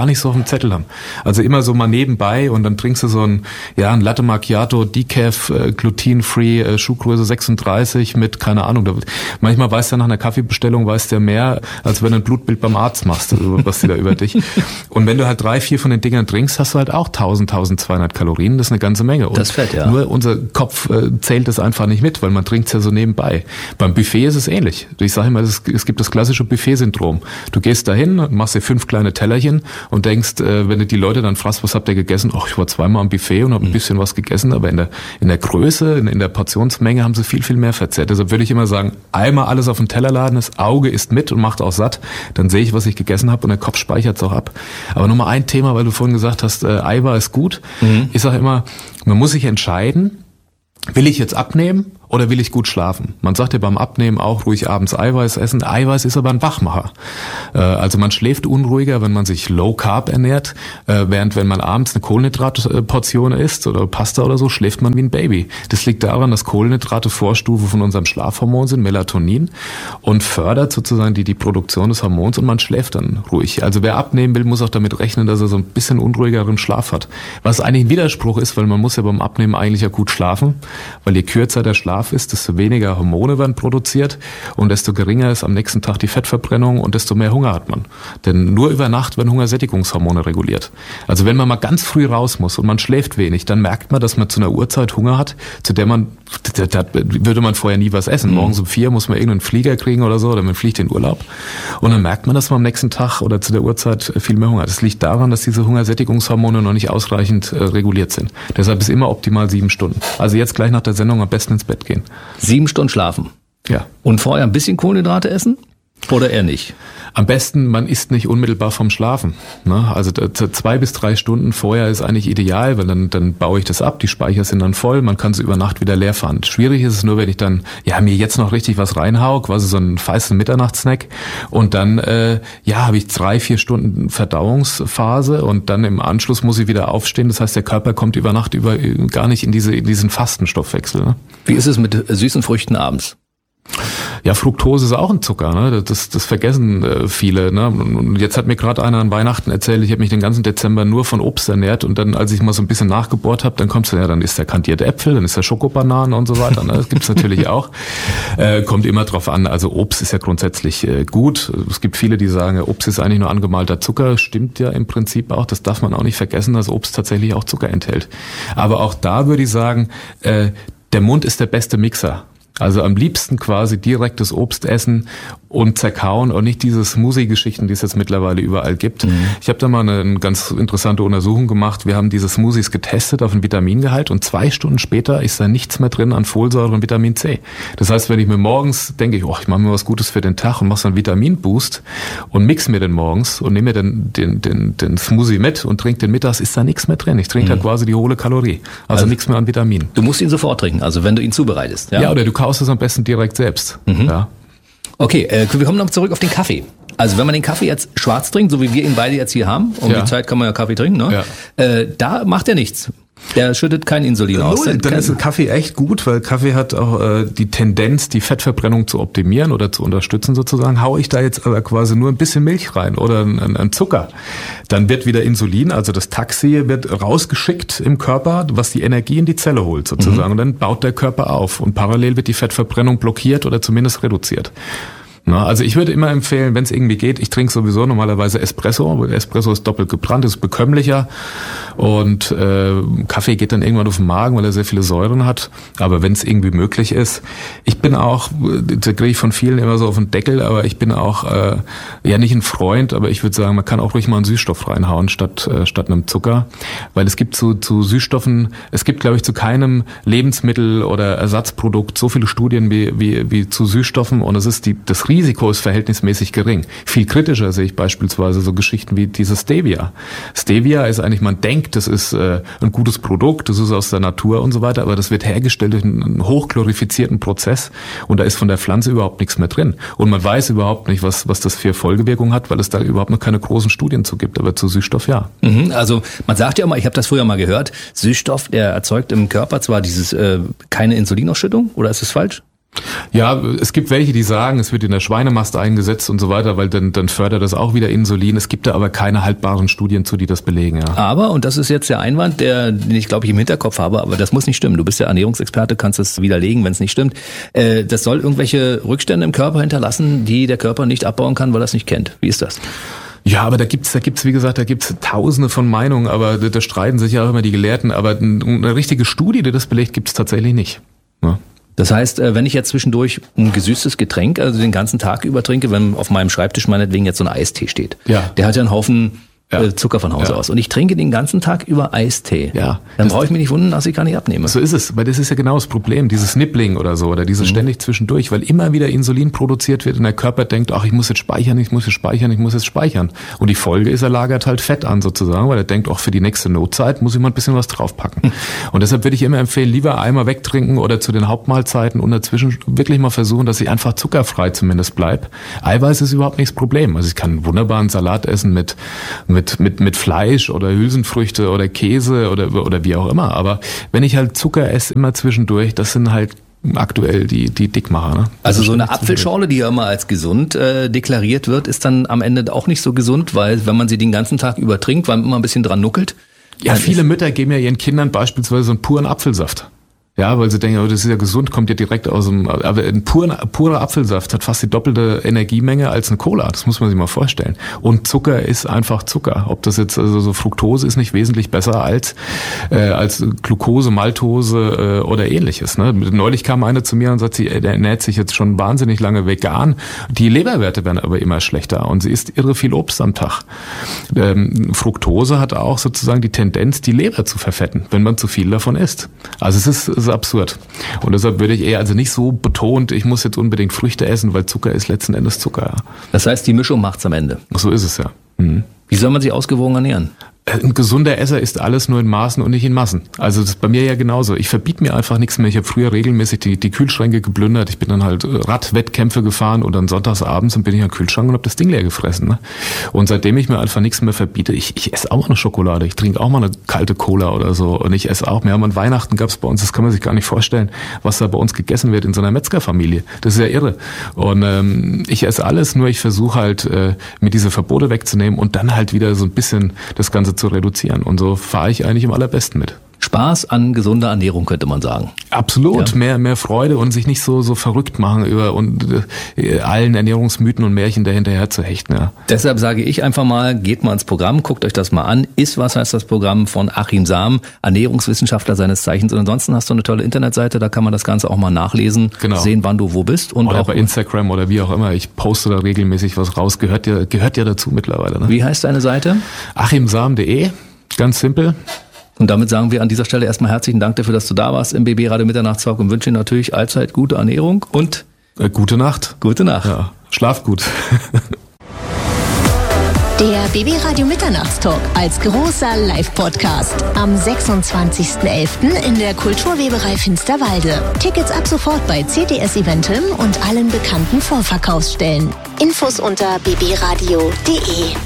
[SPEAKER 6] gar nicht so auf dem Zettel haben. Also immer so mal nebenbei und dann trinkst du so ein, ja, ein Latte Macchiato, Decaf, äh, glutenfree, äh, Schuhgröße sechsunddreißig mit, keine Ahnung, da, manchmal weißt du nach einer Kaffeebestellung, weißt du ja mehr, als wenn du ein Blutbild beim Arzt machst, also, was die da über dich. Und wenn du halt drei, vier von den Dingern trinkst, hast du halt auch tausend, tausendzweihundert Kalorien, das ist eine ganze Menge. Und
[SPEAKER 1] das fett, ja.
[SPEAKER 6] Nur unser Kopf äh, zählt das einfach nicht mit, weil man trinkt es ja so nebenbei. Beim Buffet ist es ähnlich. Ich sage immer, es, es gibt das klassische Buffet-Syndrom. Du gehst dahin, machst dir fünf kleine Tellerchen und denkst, äh, wenn du die Leute dann fragst, was habt ihr gegessen? Ach, ich war zweimal am Buffet und habe ein bisschen was gegessen, aber in der, in der Größe, in, in der Portionsmenge haben sie viel, viel mehr verzehrt. Deshalb würde ich immer sagen, einmal alles auf den Teller laden, das Auge isst mit und macht auch satt, dann sehe ich, was ich gegessen habe und der Kopf speichert es auch ab. Aber nochmal ein Thema, weil du vorhin gesagt hast, äh, Eiweiß ist gut. Mhm. Ich sage immer, man muss sich entscheiden, will ich jetzt abnehmen oder will ich gut schlafen? Man sagt ja beim Abnehmen auch ruhig abends Eiweiß essen. Eiweiß ist aber ein Wachmacher. Also man schläft unruhiger, wenn man sich Low Carb ernährt, während wenn man abends eine Kohlenhydratportion isst oder Pasta oder so, schläft man wie ein Baby. Das liegt daran, dass Kohlenhydrate Vorstufe von unserem Schlafhormon sind, Melatonin, und fördert sozusagen die, die Produktion des Hormons und man schläft dann ruhig. Also wer abnehmen will, muss auch damit rechnen, dass er so ein bisschen unruhigeren Schlaf hat. Was eigentlich ein Widerspruch ist, weil man muss ja beim Abnehmen eigentlich ja gut schlafen, weil je kürzer der Schlaf ist, desto weniger Hormone werden produziert und desto geringer ist am nächsten Tag die Fettverbrennung und desto mehr Hunger hat man. Denn nur über Nacht werden Hungersättigungshormone reguliert. Also wenn man mal ganz früh raus muss und man schläft wenig, dann merkt man, dass man zu einer Uhrzeit Hunger hat, zu der man, da, da würde man vorher nie was essen. Mhm. Morgens um vier muss man irgendeinen Flieger kriegen oder so, oder man fliegt in Urlaub. Und dann merkt man, dass man am nächsten Tag oder zu der Uhrzeit viel mehr Hunger hat. Das liegt daran, dass diese Hungersättigungshormone noch nicht ausreichend äh, reguliert sind. Deshalb ist immer optimal sieben Stunden. Also jetzt gleich nach der Sendung am besten ins Bett gehen.
[SPEAKER 1] Sieben Stunden schlafen.
[SPEAKER 6] Ja.
[SPEAKER 1] Und vorher ein bisschen Kohlenhydrate essen? Oder eher nicht?
[SPEAKER 6] Am besten, man isst nicht unmittelbar vom Schlafen. Ne? Also zwei bis drei Stunden vorher ist eigentlich ideal, weil dann, dann baue ich das ab, die Speicher sind dann voll, man kann sie über Nacht wieder leer fahren. Schwierig ist es nur, wenn ich dann ja mir jetzt noch richtig was reinhau, quasi so einen feisten Mitternachtssnack und dann äh, ja habe ich drei, vier Stunden Verdauungsphase und dann im Anschluss muss ich wieder aufstehen. Das heißt, der Körper kommt über Nacht über gar nicht in diese in diesen Fastenstoffwechsel. Ne?
[SPEAKER 1] Wie ist es mit süßen Früchten abends?
[SPEAKER 6] Ja, Fructose ist auch ein Zucker, ne? Das, das vergessen äh, viele. Ne? Und jetzt hat mir gerade einer an Weihnachten erzählt, ich habe mich den ganzen Dezember nur von Obst ernährt und dann, als ich mal so ein bisschen nachgebohrt habe, dann kommst du, ja, dann ist der kandierte Äpfel, dann ist der Schokobananen und so weiter. Ne? Das gibt's natürlich auch. Äh, kommt immer drauf an. Also Obst ist ja grundsätzlich äh, gut. Es gibt viele, die sagen, Obst ist eigentlich nur angemalter Zucker. Stimmt ja im Prinzip auch. Das darf man auch nicht vergessen, dass Obst tatsächlich auch Zucker enthält. Aber auch da würde ich sagen, äh, der Mund ist der beste Mixer. Also am liebsten quasi direktes Obst essen und zerkauen und nicht diese Smoothie-Geschichten, die es jetzt mittlerweile überall gibt. Mhm. Ich habe da mal eine, eine ganz interessante Untersuchung gemacht. Wir haben diese Smoothies getestet auf den Vitamingehalt und zwei Stunden später ist da nichts mehr drin an Folsäure und Vitamin C. Das heißt, wenn ich mir morgens denke, ich, oh, ich mache mir was Gutes für den Tag und mache so einen Vitaminboost und mix mir den morgens und nehme mir den, den, den, den Smoothie mit und trinke den mittags, ist da nichts mehr drin. Ich trinke mhm. da quasi die hohle Kalorie. Also, also nichts mehr an Vitaminen.
[SPEAKER 1] Du musst ihn sofort trinken, also wenn du ihn zubereitest. Ja,
[SPEAKER 6] ja oder du kaufst es am besten direkt selbst. Mhm. Ja.
[SPEAKER 1] Okay, äh, wir kommen noch zurück auf den Kaffee. Also wenn man den Kaffee jetzt schwarz trinkt, so wie wir ihn beide jetzt hier haben, um ja. die Zeit kann man ja Kaffee trinken, ne? Ja. Äh, da macht er nichts. Der schüttet kein Insulin
[SPEAKER 6] Null, aus. Dann kein ist Kaffee echt gut, weil Kaffee hat auch äh, die Tendenz, die Fettverbrennung zu optimieren oder zu unterstützen sozusagen. Hau ich da jetzt aber quasi nur ein bisschen Milch rein oder ein, ein Zucker, dann wird wieder Insulin, also das Taxi wird rausgeschickt im Körper, was die Energie in die Zelle holt sozusagen. Mhm. Und dann baut der Körper auf und parallel wird die Fettverbrennung blockiert oder zumindest reduziert. Na, also ich würde immer empfehlen, wenn es irgendwie geht, ich trinke sowieso normalerweise Espresso, weil Espresso ist doppelt gebrannt, ist bekömmlicher und äh, Kaffee geht dann irgendwann auf den Magen, weil er sehr viele Säuren hat, aber wenn es irgendwie möglich ist, ich bin auch, da kriege ich von vielen immer so auf den Deckel, aber ich bin auch, äh, ja nicht ein Freund, aber ich würde sagen, man kann auch ruhig mal einen Süßstoff reinhauen statt äh, statt einem Zucker, weil es gibt zu, zu Süßstoffen, es gibt glaube ich zu keinem Lebensmittel oder Ersatzprodukt so viele Studien wie, wie, wie zu Süßstoffen und es ist die, das Risiko ist verhältnismäßig gering. Viel kritischer sehe ich beispielsweise so Geschichten wie dieses Stevia. Stevia ist eigentlich, man denkt, das ist äh, ein gutes Produkt, das ist aus der Natur und so weiter, aber das wird hergestellt durch einen hochglorifizierten Prozess und da ist von der Pflanze überhaupt nichts mehr drin. Und man weiß überhaupt nicht, was was das für Folgewirkungen hat, weil es da überhaupt noch keine großen Studien zu gibt, aber zu Süßstoff ja.
[SPEAKER 1] Mhm, also man sagt ja immer, ich habe das früher mal gehört, Süßstoff, der erzeugt im Körper zwar dieses äh, keine Insulinausschüttung, oder ist das falsch?
[SPEAKER 6] Ja, es gibt welche, die sagen, es wird in der Schweinemast eingesetzt und so weiter, weil dann, dann fördert das auch wieder Insulin. Es gibt da aber keine haltbaren Studien zu, die das belegen. Ja.
[SPEAKER 1] Aber, und das ist jetzt der Einwand, der, den ich glaube ich im Hinterkopf habe, aber das muss nicht stimmen. Du bist ja Ernährungsexperte, kannst es widerlegen, wenn es nicht stimmt. Äh, das soll irgendwelche Rückstände im Körper hinterlassen, die der Körper nicht abbauen kann, weil er es nicht kennt. Wie ist das?
[SPEAKER 6] Ja, aber da gibt's, da gibt's, wie gesagt, da gibt's tausende von Meinungen, aber da, da streiten sich ja auch immer die Gelehrten. Aber eine richtige Studie, die das belegt, gibt's tatsächlich nicht. Ja.
[SPEAKER 1] Das heißt, wenn ich jetzt zwischendurch ein gesüßtes Getränk, also den ganzen Tag über trinke, wenn auf meinem Schreibtisch meinetwegen jetzt so ein Eistee steht,
[SPEAKER 6] ja.
[SPEAKER 1] der hat ja einen Haufen
[SPEAKER 6] Ja.
[SPEAKER 1] Zucker von Hause
[SPEAKER 6] Ja.
[SPEAKER 1] aus. Und ich trinke den ganzen Tag über Eistee.
[SPEAKER 6] Ja.
[SPEAKER 1] Dann brauche ich mich nicht wundern, dass ich gar nicht abnehme.
[SPEAKER 6] So ist es, weil das ist ja genau das Problem, dieses Nibbling oder so, oder dieses mhm. ständig zwischendurch, weil immer wieder Insulin produziert wird und der Körper denkt, ach, ich muss jetzt speichern, ich muss jetzt speichern, ich muss jetzt speichern. Und die Folge ist, er lagert halt Fett an sozusagen, weil er denkt, auch für die nächste Notzeit muss ich mal ein bisschen was draufpacken. Mhm. Und deshalb würde ich immer empfehlen, lieber einmal wegtrinken oder zu den Hauptmahlzeiten und dazwischen wirklich mal versuchen, dass ich einfach zuckerfrei zumindest bleib. Eiweiß ist überhaupt nicht das Problem. Also ich kann wunderbar einen Salat essen mit, mit, mit, mit Fleisch oder Hülsenfrüchte oder Käse oder oder wie auch immer. Aber wenn ich halt Zucker esse immer zwischendurch, das sind halt aktuell die die Dickmacher. Ne?
[SPEAKER 1] Also so eine Apfelschorle, die ja immer als gesund äh, deklariert wird, ist dann am Ende auch nicht so gesund, weil wenn man sie den ganzen Tag über trinkt, weil man immer ein bisschen dran nuckelt.
[SPEAKER 6] Ja, viele Mütter geben ja ihren Kindern beispielsweise so einen puren Apfelsaft. Ja, weil sie denken, oh, das ist ja gesund, kommt ja direkt aus dem, aber ein purer, purer Apfelsaft hat fast die doppelte Energiemenge als eine Cola. Das muss man sich mal vorstellen. Und Zucker ist einfach Zucker. Ob das jetzt, also so Fructose ist nicht wesentlich besser als, äh, als Glucose, Maltose, äh, oder ähnliches, ne? Neulich kam eine zu mir und sagt, sie ernährt sich jetzt schon wahnsinnig lange vegan. Die Leberwerte werden aber immer schlechter und sie isst irre viel Obst am Tag. Ähm, Fructose hat auch sozusagen die Tendenz, die Leber zu verfetten, wenn man zu viel davon isst. Also es ist, ist absurd. Und deshalb würde ich eher also nicht so betont, ich muss jetzt unbedingt Früchte essen, weil Zucker ist letzten Endes Zucker.
[SPEAKER 1] Das heißt, die Mischung macht's am Ende.
[SPEAKER 6] So ist es ja. Mhm.
[SPEAKER 1] Wie soll man sich ausgewogen ernähren?
[SPEAKER 6] Ein gesunder Esser isst alles nur in Maßen und nicht in Massen. Also das ist bei mir ja genauso. Ich verbiete mir einfach nichts mehr. Ich habe früher regelmäßig die, die Kühlschränke geplündert. Ich bin dann halt Radwettkämpfe gefahren und dann sonntagsabends und bin ich am Kühlschrank und habe das Ding leer gefressen. Ne? Und seitdem ich mir einfach nichts mehr verbiete, ich, ich esse auch mal eine Schokolade, ich trinke auch mal eine kalte Cola oder so und ich esse auch. Wir haben an Weihnachten gab es bei uns, das kann man sich gar nicht vorstellen, was da bei uns gegessen wird in so einer Metzgerfamilie. Das ist ja irre. Und ähm, ich esse alles, nur ich versuche halt äh, mir diese Verbote wegzunehmen und dann halt wieder so ein bisschen das Ganze zu reduzieren. Und so fahre ich eigentlich im allerbesten mit.
[SPEAKER 1] Spaß an gesunder Ernährung, könnte man sagen.
[SPEAKER 6] Absolut,
[SPEAKER 1] ja.
[SPEAKER 6] mehr mehr Freude und sich nicht so so verrückt machen über und äh, allen Ernährungsmythen und Märchen dahinterher zu hechten. Ja.
[SPEAKER 1] Deshalb sage ich einfach mal, geht mal ins Programm, guckt euch das mal an. Ist was heißt das Programm von Achim Sam, Ernährungswissenschaftler seines Zeichens. Und ansonsten hast du eine tolle Internetseite, da kann man das Ganze auch mal nachlesen,
[SPEAKER 6] genau.
[SPEAKER 1] Sehen, wann du wo bist. Und
[SPEAKER 6] oder
[SPEAKER 1] auch
[SPEAKER 6] bei Instagram oder wie auch immer. Ich poste da regelmäßig was raus. Gehört ja gehört ja dazu mittlerweile. Ne?
[SPEAKER 1] Wie heißt deine Seite?
[SPEAKER 6] achim sam punkt de, ganz simpel.
[SPEAKER 1] Und damit sagen wir an dieser Stelle erstmal herzlichen Dank dafür, dass du da warst im B B Radio Mitternachtstalk und wünsche dir natürlich allzeit gute Ernährung und
[SPEAKER 6] äh, gute Nacht.
[SPEAKER 1] Gute Nacht.
[SPEAKER 6] Ja, schlaf gut.
[SPEAKER 3] Der B B Radio Mitternachtstalk als großer Live-Podcast am sechsundzwanzigsten elften in der Kulturweberei Finsterwalde. Tickets ab sofort bei C T S Eventim und allen bekannten Vorverkaufsstellen. Infos unter b b radio punkt de.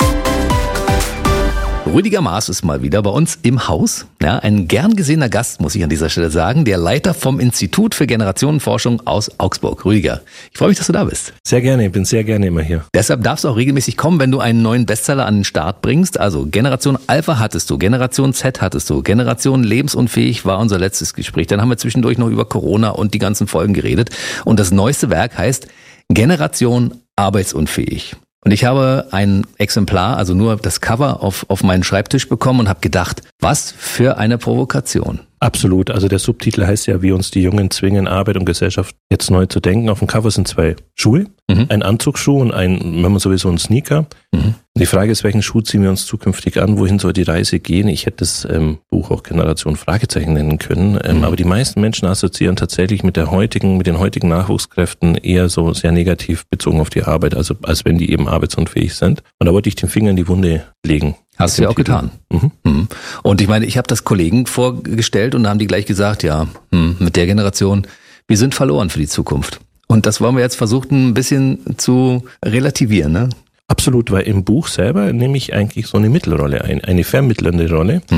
[SPEAKER 1] Rüdiger Maas ist mal wieder bei uns im Haus. Ja, ein gern gesehener Gast, muss ich an dieser Stelle sagen. Der Leiter vom Institut für Generationenforschung aus Augsburg. Rüdiger, ich freue mich, dass du da bist.
[SPEAKER 7] Sehr gerne, ich bin sehr gerne immer hier.
[SPEAKER 1] Deshalb darfst du auch regelmäßig kommen, wenn du einen neuen Bestseller an den Start bringst. Also Generation Alpha hattest du, Generation Z hattest du, Generation Lebensunfähig war unser letztes Gespräch. Dann haben wir zwischendurch noch über Corona und die ganzen Folgen geredet. Und das neueste Werk heißt Generation Arbeitsunfähig. Und ich habe ein Exemplar, also nur das Cover auf, auf meinen Schreibtisch bekommen und habe gedacht, was für eine Provokation.
[SPEAKER 7] Absolut. Also der Subtitel heißt ja, wie uns die Jungen zwingen, Arbeit und Gesellschaft jetzt neu zu denken. Auf dem Cover sind zwei Schuhe, mhm. ein Anzugsschuh und ein, wenn man sowieso ein Sneaker. Mhm. Die Frage ist, welchen Schuh ziehen wir uns zukünftig an? Wohin soll die Reise gehen? Ich hätte das ähm, Buch auch Generation Fragezeichen nennen können. Ähm, mhm. Aber die meisten Menschen assoziieren tatsächlich mit der heutigen, mit den heutigen Nachwuchskräften eher so sehr negativ bezogen auf die Arbeit, also als wenn die eben arbeitsunfähig sind. Und da wollte ich den Finger in die Wunde legen.
[SPEAKER 1] Hast du ja auch getan. Mhm. Mhm. Und ich meine, ich habe das Kollegen vorgestellt und da haben die gleich gesagt, ja, mit der Generation, wir sind verloren für die Zukunft. Und das wollen wir jetzt versuchen, ein bisschen zu relativieren, ne?
[SPEAKER 7] Absolut, weil im Buch selber nehme ich eigentlich so eine Mittelrolle ein, eine vermittelnde Rolle. Mhm.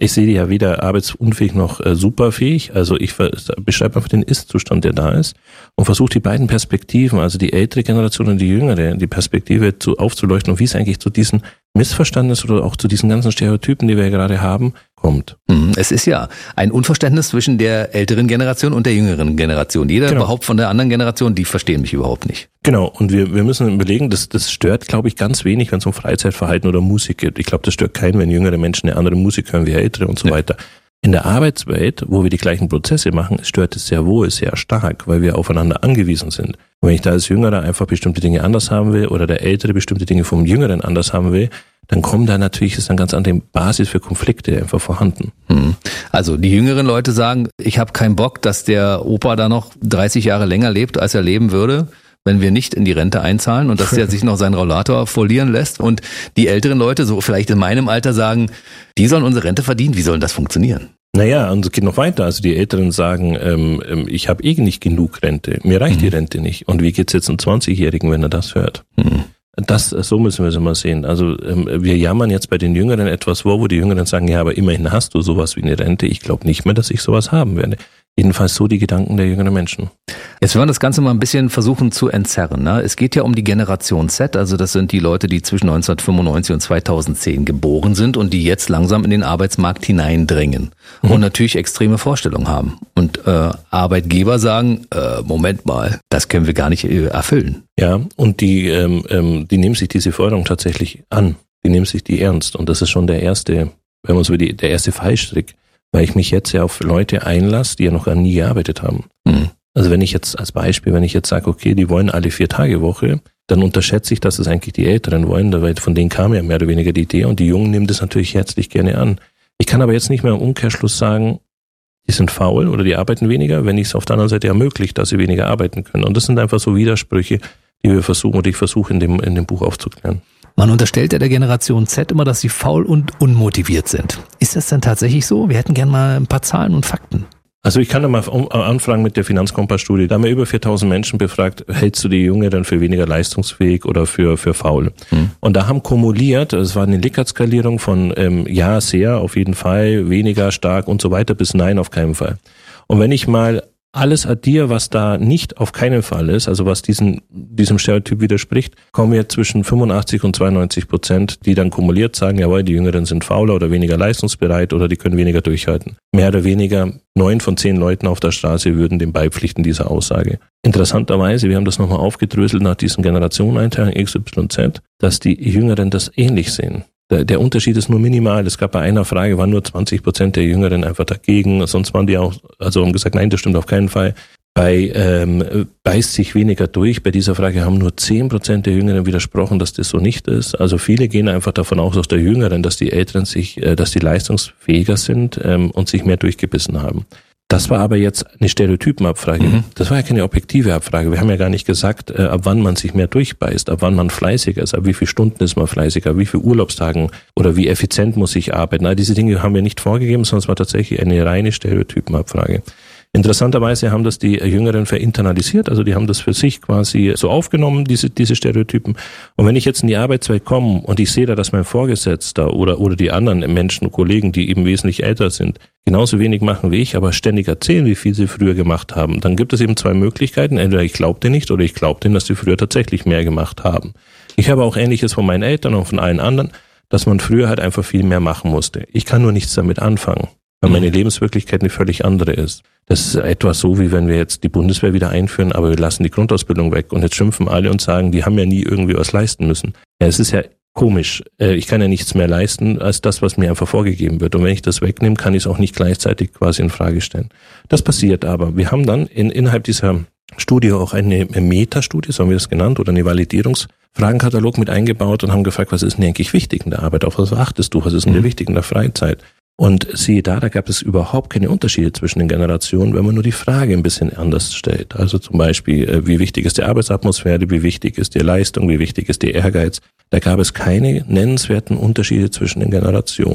[SPEAKER 7] Ich sehe die ja weder arbeitsunfähig noch äh, superfähig. Also ich beschreibe einfach den Ist-Zustand, der da ist und versuche die beiden Perspektiven, also die ältere Generation und die jüngere, die Perspektive zu aufzuleuchten und wie es eigentlich zu diesen Missverständnissen oder auch zu diesen ganzen Stereotypen, die wir gerade haben, kommt.
[SPEAKER 1] Es ist ja ein Unverständnis zwischen der älteren Generation und der jüngeren Generation. Jeder
[SPEAKER 7] genau. behauptet
[SPEAKER 1] von der anderen Generation, die verstehen mich überhaupt nicht.
[SPEAKER 7] Genau, und wir, wir müssen überlegen, das, das stört, glaube ich, ganz wenig, wenn es um Freizeitverhalten oder Musik geht. Ich glaube, das stört keinen, wenn jüngere Menschen eine andere Musik hören wie ältere und so ja. weiter. In der Arbeitswelt, wo wir die gleichen Prozesse machen, stört es sehr wohl, sehr stark, weil wir aufeinander angewiesen sind. Und wenn ich da als Jüngerer einfach bestimmte Dinge anders haben will oder der Ältere bestimmte Dinge vom Jüngeren anders haben will, dann kommen da natürlich, ist eine ganz andere Basis für Konflikte einfach vorhanden.
[SPEAKER 1] Also die jüngeren Leute sagen, ich habe keinen Bock, dass der Opa da noch dreißig Jahre länger lebt, als er leben würde, wenn wir nicht in die Rente einzahlen und dass der sich noch seinen Rollator folieren lässt. Und die älteren Leute, so vielleicht in meinem Alter, sagen, die sollen unsere Rente verdienen. Wie soll das funktionieren?
[SPEAKER 7] Naja, und es geht noch weiter. Also die Älteren sagen, ähm, ich habe eh nicht genug Rente. Mir reicht mhm. die Rente nicht. Und wie geht's jetzt einem zwanzigjährigen, wenn er das hört? Mhm. Das, so müssen wir es immer sehen. Also ähm, wir jammern jetzt bei den Jüngeren etwas vor, wo die Jüngeren sagen, ja, aber immerhin hast du sowas wie eine Rente. Ich glaube nicht mehr, dass ich sowas haben werde. Jedenfalls so die Gedanken der jüngeren Menschen.
[SPEAKER 1] Jetzt wollen wir das Ganze mal ein bisschen versuchen zu entzerren. Ne? Es geht ja um die Generation Z, also das sind die Leute, die zwischen neunzehnhundertfünfundneunzig und zweitausendzehn geboren sind und die jetzt langsam in den Arbeitsmarkt hineindringen mhm. und natürlich extreme Vorstellungen haben. Und äh, Arbeitgeber sagen, äh, Moment mal, das können wir gar nicht äh, erfüllen.
[SPEAKER 7] Ja, und die, ähm, ähm, die nehmen sich diese Forderung tatsächlich an. Die nehmen sich die ernst. Und das ist schon der erste, wenn man so die, der erste Fallstrick. Weil ich mich jetzt ja auf Leute einlasse, die ja noch gar nie gearbeitet haben. Mhm. Also wenn ich jetzt als Beispiel, wenn ich jetzt sage, okay, die wollen alle vier Tage Woche, dann unterschätze ich, dass es eigentlich die Älteren wollen, weil von denen kam ja mehr oder weniger die Idee und die Jungen nehmen das natürlich herzlich gerne an. Ich kann aber jetzt nicht mehr im Umkehrschluss sagen, die sind faul oder die arbeiten weniger, wenn ich es auf der anderen Seite ermöglicht, dass sie weniger arbeiten können. Und das sind einfach so Widersprüche, die wir versuchen und ich versuche in dem, in dem Buch aufzuklären.
[SPEAKER 1] Man unterstellt ja der Generation Z immer, dass sie faul und unmotiviert sind. Ist das denn tatsächlich so? Wir hätten gerne mal ein paar Zahlen und Fakten.
[SPEAKER 7] Also ich kann da mal anfragen mit der Finanzkompass-Studie. Da haben wir über viertausend Menschen befragt, hältst du die Jüngeren für weniger leistungsfähig oder für für faul? Hm. Und da haben kumuliert, es war eine Likert-Skalierung von ähm, ja, sehr, auf jeden Fall, weniger stark und so weiter bis nein, auf keinen Fall. Und wenn ich mal alles addiere, was da nicht auf keinen Fall ist, also was diesen, diesem Stereotyp widerspricht, kommen wir zwischen fünfundachtzig und zweiundneunzig Prozent, die dann kumuliert sagen, jawohl, die Jüngeren sind fauler oder weniger leistungsbereit oder die können weniger durchhalten. Mehr oder weniger neun von zehn Leuten auf der Straße würden dem beipflichten, dieser Aussage. Interessanterweise, wir haben das nochmal aufgedröselt nach diesen Generationeneinteilungen X Y Z, dass die Jüngeren das ähnlich sehen. Der, der Unterschied ist nur minimal. Es gab bei einer Frage, waren nur zwanzig Prozent der Jüngeren einfach dagegen. Sonst waren die auch, also haben gesagt, nein, das stimmt auf keinen Fall. Bei ähm, beißt sich weniger durch. Bei dieser Frage haben nur zehn Prozent der Jüngeren widersprochen, dass das so nicht ist. Also viele gehen einfach davon aus, aus der Jüngeren, dass die Älteren sich, äh, dass die leistungsfähiger sind ähm, und sich mehr durchgebissen haben. Das war aber jetzt eine Stereotypenabfrage. Mhm. Das war ja keine objektive Abfrage. Wir haben ja gar nicht gesagt, äh, ab wann man sich mehr durchbeißt, ab wann man fleißiger ist, ab wie viele Stunden ist man fleißiger, wie viele Urlaubstagen oder wie effizient muss ich arbeiten. All diese Dinge haben wir nicht vorgegeben, sondern es war tatsächlich eine reine Stereotypenabfrage. Interessanterweise haben das die Jüngeren verinternalisiert, also die haben das für sich quasi so aufgenommen, diese diese Stereotypen. Und wenn ich jetzt in die Arbeitswelt komme und ich sehe da, dass mein Vorgesetzter oder oder die anderen Menschen, Kollegen, die eben wesentlich älter sind, genauso wenig machen wie ich, aber ständig erzählen, wie viel sie früher gemacht haben, dann gibt es eben zwei Möglichkeiten. Entweder ich glaube denen nicht oder ich glaube denen, dass sie früher tatsächlich mehr gemacht haben. Ich habe auch Ähnliches von meinen Eltern und von allen anderen, dass man früher halt einfach viel mehr machen musste. Ich kann nur nichts damit anfangen, weil meine Lebenswirklichkeit eine völlig andere ist. Das ist etwas so, wie wenn wir jetzt die Bundeswehr wieder einführen, aber wir lassen die Grundausbildung weg und jetzt schimpfen alle und sagen, die haben ja nie irgendwie was leisten müssen. Ja, es ist ja komisch. Ich kann ja nichts mehr leisten als das, was mir einfach vorgegeben wird. Und wenn ich das wegnehme, kann ich es auch nicht gleichzeitig quasi in Frage stellen. Das passiert aber. Wir haben dann in, innerhalb dieser Studie auch eine Metastudie, so haben wir das genannt, oder eine Validierungsfragenkatalog mit eingebaut und haben gefragt, was ist denn eigentlich wichtig in der Arbeit? Auf was achtest du? Was ist denn dir wichtig in der Freizeit? Und siehe da, da gab es überhaupt keine Unterschiede zwischen den Generationen, wenn man nur die Frage ein bisschen anders stellt. Also zum Beispiel, wie wichtig ist die Arbeitsatmosphäre, wie wichtig ist die Leistung, wie wichtig ist der Ehrgeiz. Da gab es keine nennenswerten Unterschiede zwischen den Generationen.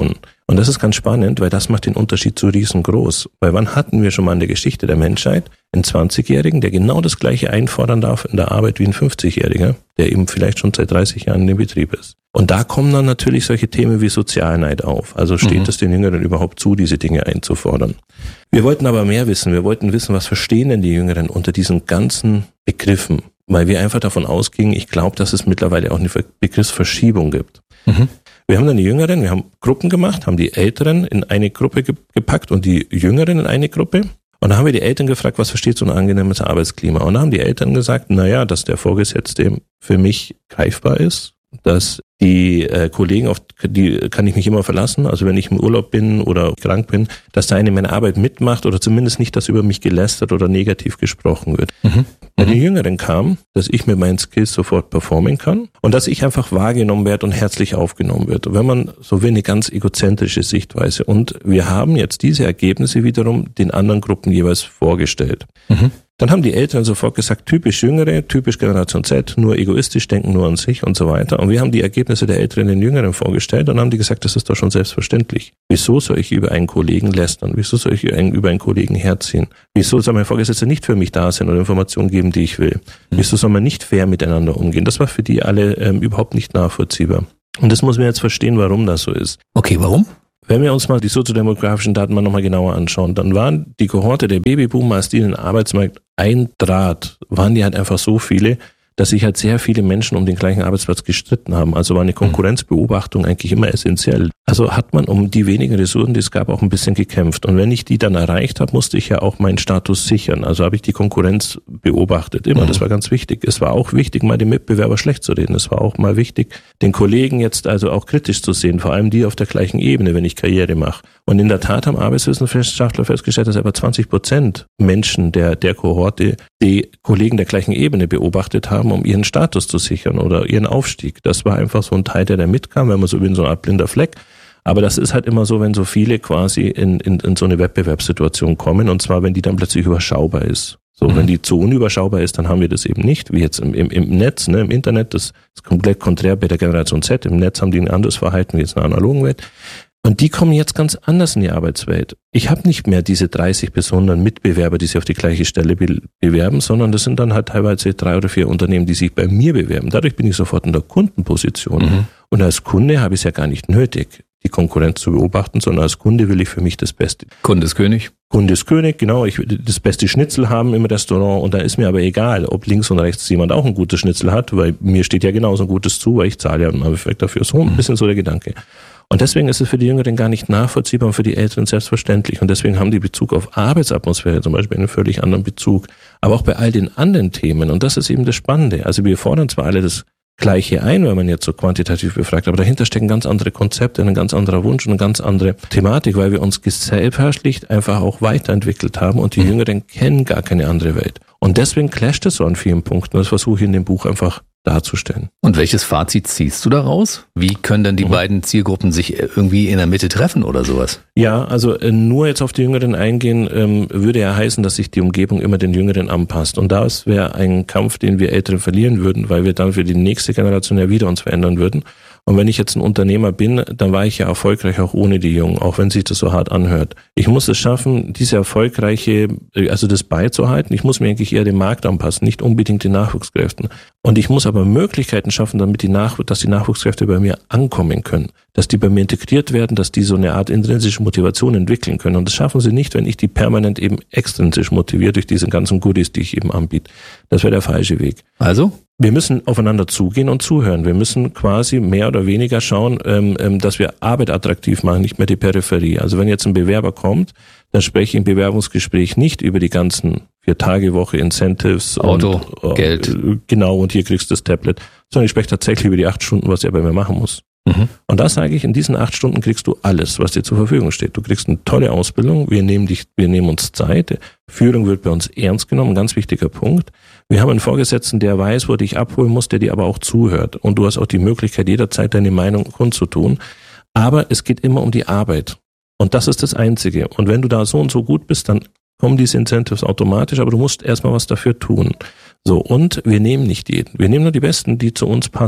[SPEAKER 7] Und das ist ganz spannend, weil das macht den Unterschied so riesengroß. Weil wann hatten wir schon mal in der Geschichte der Menschheit einen zwanzigjährigen, der genau das Gleiche einfordern darf in der Arbeit wie ein fünfzigjähriger, der eben vielleicht schon seit dreißig Jahren in dem Betrieb ist. Und da kommen dann natürlich solche Themen wie Sozialneid auf. Also steht mhm. es den Jüngeren überhaupt zu, diese Dinge einzufordern? Wir wollten aber mehr wissen. Wir wollten wissen, was verstehen denn die Jüngeren unter diesen ganzen Begriffen? Weil wir einfach davon ausgingen, ich glaube, dass es mittlerweile auch eine Begriffsverschiebung gibt. Mhm. Wir haben dann die Jüngeren, wir haben Gruppen gemacht, haben die Älteren in eine Gruppe gepackt und die Jüngeren in eine Gruppe. Und da haben wir die Eltern gefragt, was versteht so ein angenehmes Arbeitsklima? Und da haben die Eltern gesagt, naja, dass der Vorgesetzte für mich greifbar ist, dass die äh, Kollegen, auf die kann ich mich immer verlassen, also wenn ich im Urlaub bin oder krank bin, dass da eine meine Arbeit mitmacht oder zumindest nicht, dass über mich gelästert oder negativ gesprochen wird. Mhm. Bei den Jüngeren kam, dass ich mit meinen Skills sofort performen kann und dass ich einfach wahrgenommen werde und herzlich aufgenommen wird. Und wenn man so will, eine ganz egozentrische Sichtweise. Und wir haben jetzt diese Ergebnisse wiederum den anderen Gruppen jeweils vorgestellt. Mhm. Dann haben die Eltern sofort gesagt, typisch Jüngere, typisch Generation Z, nur egoistisch, denken nur an sich und so weiter. Und wir haben die Ergebnisse der Älteren den Jüngeren vorgestellt und haben die gesagt, das ist doch schon selbstverständlich. Wieso soll ich über einen Kollegen lästern? Wieso soll ich über einen Kollegen herziehen? Wieso soll mein Vorgesetzter nicht für mich da sein oder Informationen geben, die ich will? Wieso soll man nicht fair miteinander umgehen? Das war für die alle ähm, überhaupt nicht nachvollziehbar. Und das muss man jetzt verstehen, warum das so ist.
[SPEAKER 1] Okay, warum?
[SPEAKER 7] Wenn wir uns mal die soziodemografischen Daten mal nochmal genauer anschauen, dann waren die Kohorte der Babyboomer, als die in den Arbeitsmarkt eintrat, waren die halt einfach so viele, dass sich halt sehr viele Menschen um den gleichen Arbeitsplatz gestritten haben. Also war eine Konkurrenzbeobachtung eigentlich immer essentiell. Also hat man um die wenigen Ressourcen, die es gab, auch ein bisschen gekämpft. Und wenn ich die dann erreicht habe, musste ich ja auch meinen Status sichern. Also habe ich die Konkurrenz beobachtet. Immer, das war ganz wichtig. Es war auch wichtig, mal den Mitbewerber schlecht zu reden. Es war auch mal wichtig, den Kollegen jetzt also auch kritisch zu sehen. Vor allem die auf der gleichen Ebene, wenn ich Karriere mache. Und in der Tat haben Arbeitswissenschaftler festgestellt, dass etwa zwanzig Prozent Menschen der, der Kohorte die Kollegen der gleichen Ebene beobachtet haben, um ihren Status zu sichern oder ihren Aufstieg. Das war einfach so ein Teil, der da mitkam, wenn man so will, so eine Art blinder Fleck. Aber das ist halt immer so, wenn so viele quasi in, in, in so eine Wettbewerbssituation kommen, und zwar, wenn die dann plötzlich überschaubar ist. So, mhm. wenn die zu unüberschaubar ist, dann haben wir das eben nicht, wie jetzt im, im, im Netz, ne, im Internet, das ist komplett konträr bei der Generation Z. Im Netz haben die ein anderes Verhalten wie jetzt in der analogen Welt. Und die kommen jetzt ganz anders in die Arbeitswelt. Ich habe nicht mehr diese dreißig bis hundert Mitbewerber, die sich auf die gleiche Stelle be- bewerben, sondern das sind dann halt teilweise drei oder vier Unternehmen, die sich bei mir bewerben. Dadurch bin ich sofort in der Kundenposition. Mhm. Und als Kunde habe ich es ja gar nicht nötig, die Konkurrenz zu beobachten, sondern als Kunde will ich für mich das Beste.
[SPEAKER 1] Kunde ist König.
[SPEAKER 7] Kunde ist König, genau. Ich will das beste Schnitzel haben im Restaurant und da ist mir aber egal, ob links und rechts jemand auch ein gutes Schnitzel hat, weil mir steht ja genauso ein gutes zu, weil ich zahle ja im Endeffekt dafür. So ein bisschen so der Gedanke. Und deswegen ist es für die Jüngeren gar nicht nachvollziehbar und für die Älteren selbstverständlich. Und deswegen haben die Bezug auf Arbeitsatmosphäre zum Beispiel einen völlig anderen Bezug. Aber auch bei all den anderen Themen. Und das ist eben das Spannende. Also wir fordern zwar alle das Gleiche ein, wenn man jetzt so quantitativ befragt, aber dahinter stecken ganz andere Konzepte, ein ganz anderer Wunsch und eine ganz andere Thematik, weil wir uns gesellschaftlich einfach auch weiterentwickelt haben und die Jüngeren kennen gar keine andere Welt. Und deswegen clasht es so an vielen Punkten. Das versuche ich in dem Buch einfach darzustellen.
[SPEAKER 1] Und welches Fazit ziehst du daraus? Wie können denn die mhm. beiden Zielgruppen sich irgendwie in der Mitte treffen oder sowas?
[SPEAKER 7] Ja, also äh, nur jetzt auf die Jüngeren eingehen, ähm, würde ja heißen, dass sich die Umgebung immer den Jüngeren anpasst. Und das wäre ein Kampf, den wir Älteren verlieren würden, weil wir dann für die nächste Generation ja wieder uns verändern würden. Und wenn ich jetzt ein Unternehmer bin, dann war ich ja erfolgreich auch ohne die Jungen, auch wenn sich das so hart anhört. Ich muss es schaffen, diese erfolgreiche, also das beizuhalten. Ich muss mir eigentlich eher dem Markt anpassen, nicht unbedingt den Nachwuchskräften. Und ich muss aber Möglichkeiten schaffen, damit die Nach- dass die Nachwuchskräfte bei mir ankommen können, dass die bei mir integriert werden, dass die so eine Art intrinsische Motivation entwickeln können. Und das schaffen sie nicht, wenn ich die permanent eben extrinsisch motiviere durch diese ganzen Goodies, die ich eben anbiete. Das wäre der falsche Weg.
[SPEAKER 1] Also?
[SPEAKER 7] Wir müssen aufeinander zugehen und zuhören. Wir müssen quasi mehr oder weniger schauen, ähm, ähm, dass wir Arbeit attraktiv machen, nicht mehr die Peripherie. Also wenn jetzt ein Bewerber kommt, dann spreche ich im Bewerbungsgespräch nicht über die ganzen vier Tage Woche Incentives,
[SPEAKER 1] Auto,
[SPEAKER 7] und,
[SPEAKER 1] Geld.
[SPEAKER 7] Äh, genau, und hier kriegst du das Tablet, sondern ich spreche tatsächlich über die acht Stunden, was er bei mir machen muss. Mhm. Und da sage ich, in diesen acht Stunden kriegst du alles, was dir zur Verfügung steht. Du kriegst eine tolle Ausbildung, wir nehmen dich, wir nehmen uns Zeit, Führung wird bei uns ernst genommen, ein ganz wichtiger Punkt. Wir haben einen Vorgesetzten, der weiß, wo er dich abholen muss, der dir aber auch zuhört. Und du hast auch die Möglichkeit, jederzeit deine Meinung kundzutun. Aber es geht immer um die Arbeit. Und das ist das Einzige. Und wenn du da so und so gut bist, dann kommen diese Incentives automatisch, aber du musst erstmal was dafür tun. So, und wir nehmen nicht jeden. Wir nehmen nur die Besten, die zu uns passen.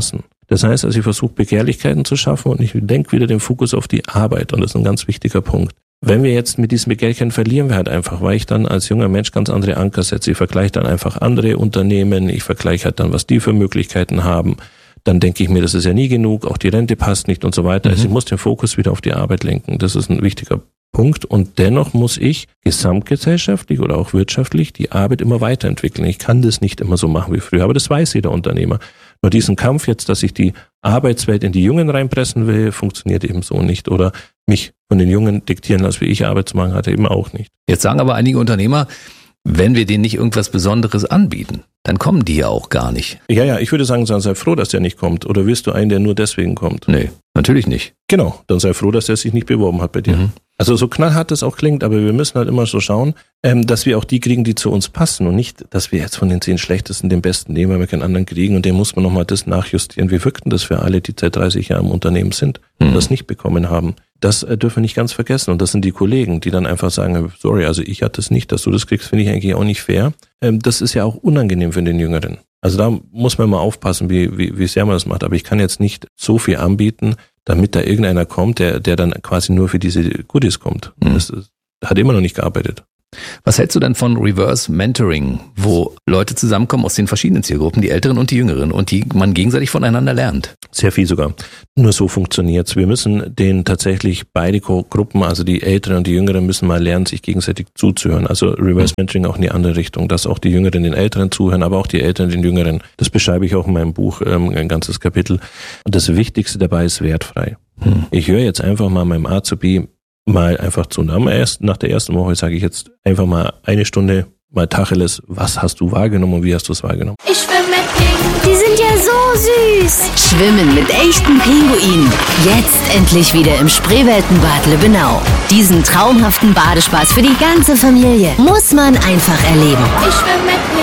[SPEAKER 7] Das heißt also, ich versuche Begehrlichkeiten zu schaffen und ich lenke wieder den Fokus auf die Arbeit und das ist ein ganz wichtiger Punkt. Wenn wir jetzt mit diesen Begehrlichkeiten verlieren wir halt einfach, weil ich dann als junger Mensch ganz andere Anker setze. Ich vergleiche dann einfach andere Unternehmen, ich vergleiche halt dann, was die für Möglichkeiten haben. Dann denke ich mir, das ist ja nie genug, auch die Rente passt nicht und so weiter. Mhm. Also ich muss den Fokus wieder auf die Arbeit lenken. Das ist ein wichtiger Punkt. Und dennoch muss ich gesamtgesellschaftlich oder auch wirtschaftlich die Arbeit immer weiterentwickeln. Ich kann das nicht immer so machen wie früher, aber das weiß jeder Unternehmer. Nur diesen Kampf jetzt, dass ich die Arbeitswelt in die Jungen reinpressen will, funktioniert eben so nicht. Oder mich von den Jungen diktieren lassen, wie ich Arbeit zu machen hatte, eben auch nicht.
[SPEAKER 1] Jetzt sagen aber einige Unternehmer, wenn wir denen nicht irgendwas Besonderes anbieten, dann kommen die ja auch gar nicht.
[SPEAKER 7] Ja, ja, ich würde sagen, sei froh, dass der nicht kommt. Oder willst du einen, der nur deswegen kommt?
[SPEAKER 1] Nee, natürlich nicht.
[SPEAKER 7] Genau, dann sei froh, dass der sich nicht beworben hat bei dir. Mhm. Also so knallhart das auch klingt, aber wir müssen halt immer so schauen, ähm, dass wir auch die kriegen, die zu uns passen und nicht, dass wir jetzt von den zehn Schlechtesten den Besten nehmen, weil wir keinen anderen kriegen und dem muss man nochmal das nachjustieren. Wie wirkt denn das für alle, die seit dreißig Jahren im Unternehmen sind und mhm. das nicht bekommen haben? Das äh, dürfen wir nicht ganz vergessen und das sind die Kollegen, die dann einfach sagen, sorry, also ich hatte es nicht, dass du das kriegst, finde ich eigentlich auch nicht fair. Ähm, das ist ja auch unangenehm für den Jüngeren. Also da muss man mal aufpassen, wie, wie, wie sehr man das macht. Aber ich kann jetzt nicht so viel anbieten, damit da irgendeiner kommt, der, der dann quasi nur für diese Goodies kommt. Mhm. Das, das hat immer noch nicht gearbeitet.
[SPEAKER 1] Was hältst du denn von Reverse Mentoring, wo Leute zusammenkommen aus den verschiedenen Zielgruppen, die Älteren und die Jüngeren, und die man gegenseitig voneinander lernt?
[SPEAKER 7] Sehr viel sogar. Nur so funktioniert's. Wir müssen den tatsächlich beide Gruppen, also die Älteren und die Jüngeren, müssen mal lernen, sich gegenseitig zuzuhören. Also Reverse Mentoring auch in die andere Richtung, dass auch die Jüngeren den Älteren zuhören, aber auch die Älteren den Jüngeren. Das beschreibe ich auch in meinem Buch, ähm, ein ganzes Kapitel. Und das Wichtigste dabei ist wertfrei. Hm. Ich höre jetzt einfach mal meinem Azubi mal einfach zu. Und am ersten, nach der ersten Woche sage ich jetzt einfach mal eine Stunde mal Tacheles, was hast du wahrgenommen und wie hast du es wahrgenommen?
[SPEAKER 8] Ich schwimme mit Pinguinen. Die sind ja so süß.
[SPEAKER 3] Schwimmen mit echten Pinguinen. Jetzt endlich wieder im Spreeweltenbad Lübbenau. Diesen traumhaften Badespaß für die ganze Familie muss man einfach erleben.
[SPEAKER 8] Ich schwimme mit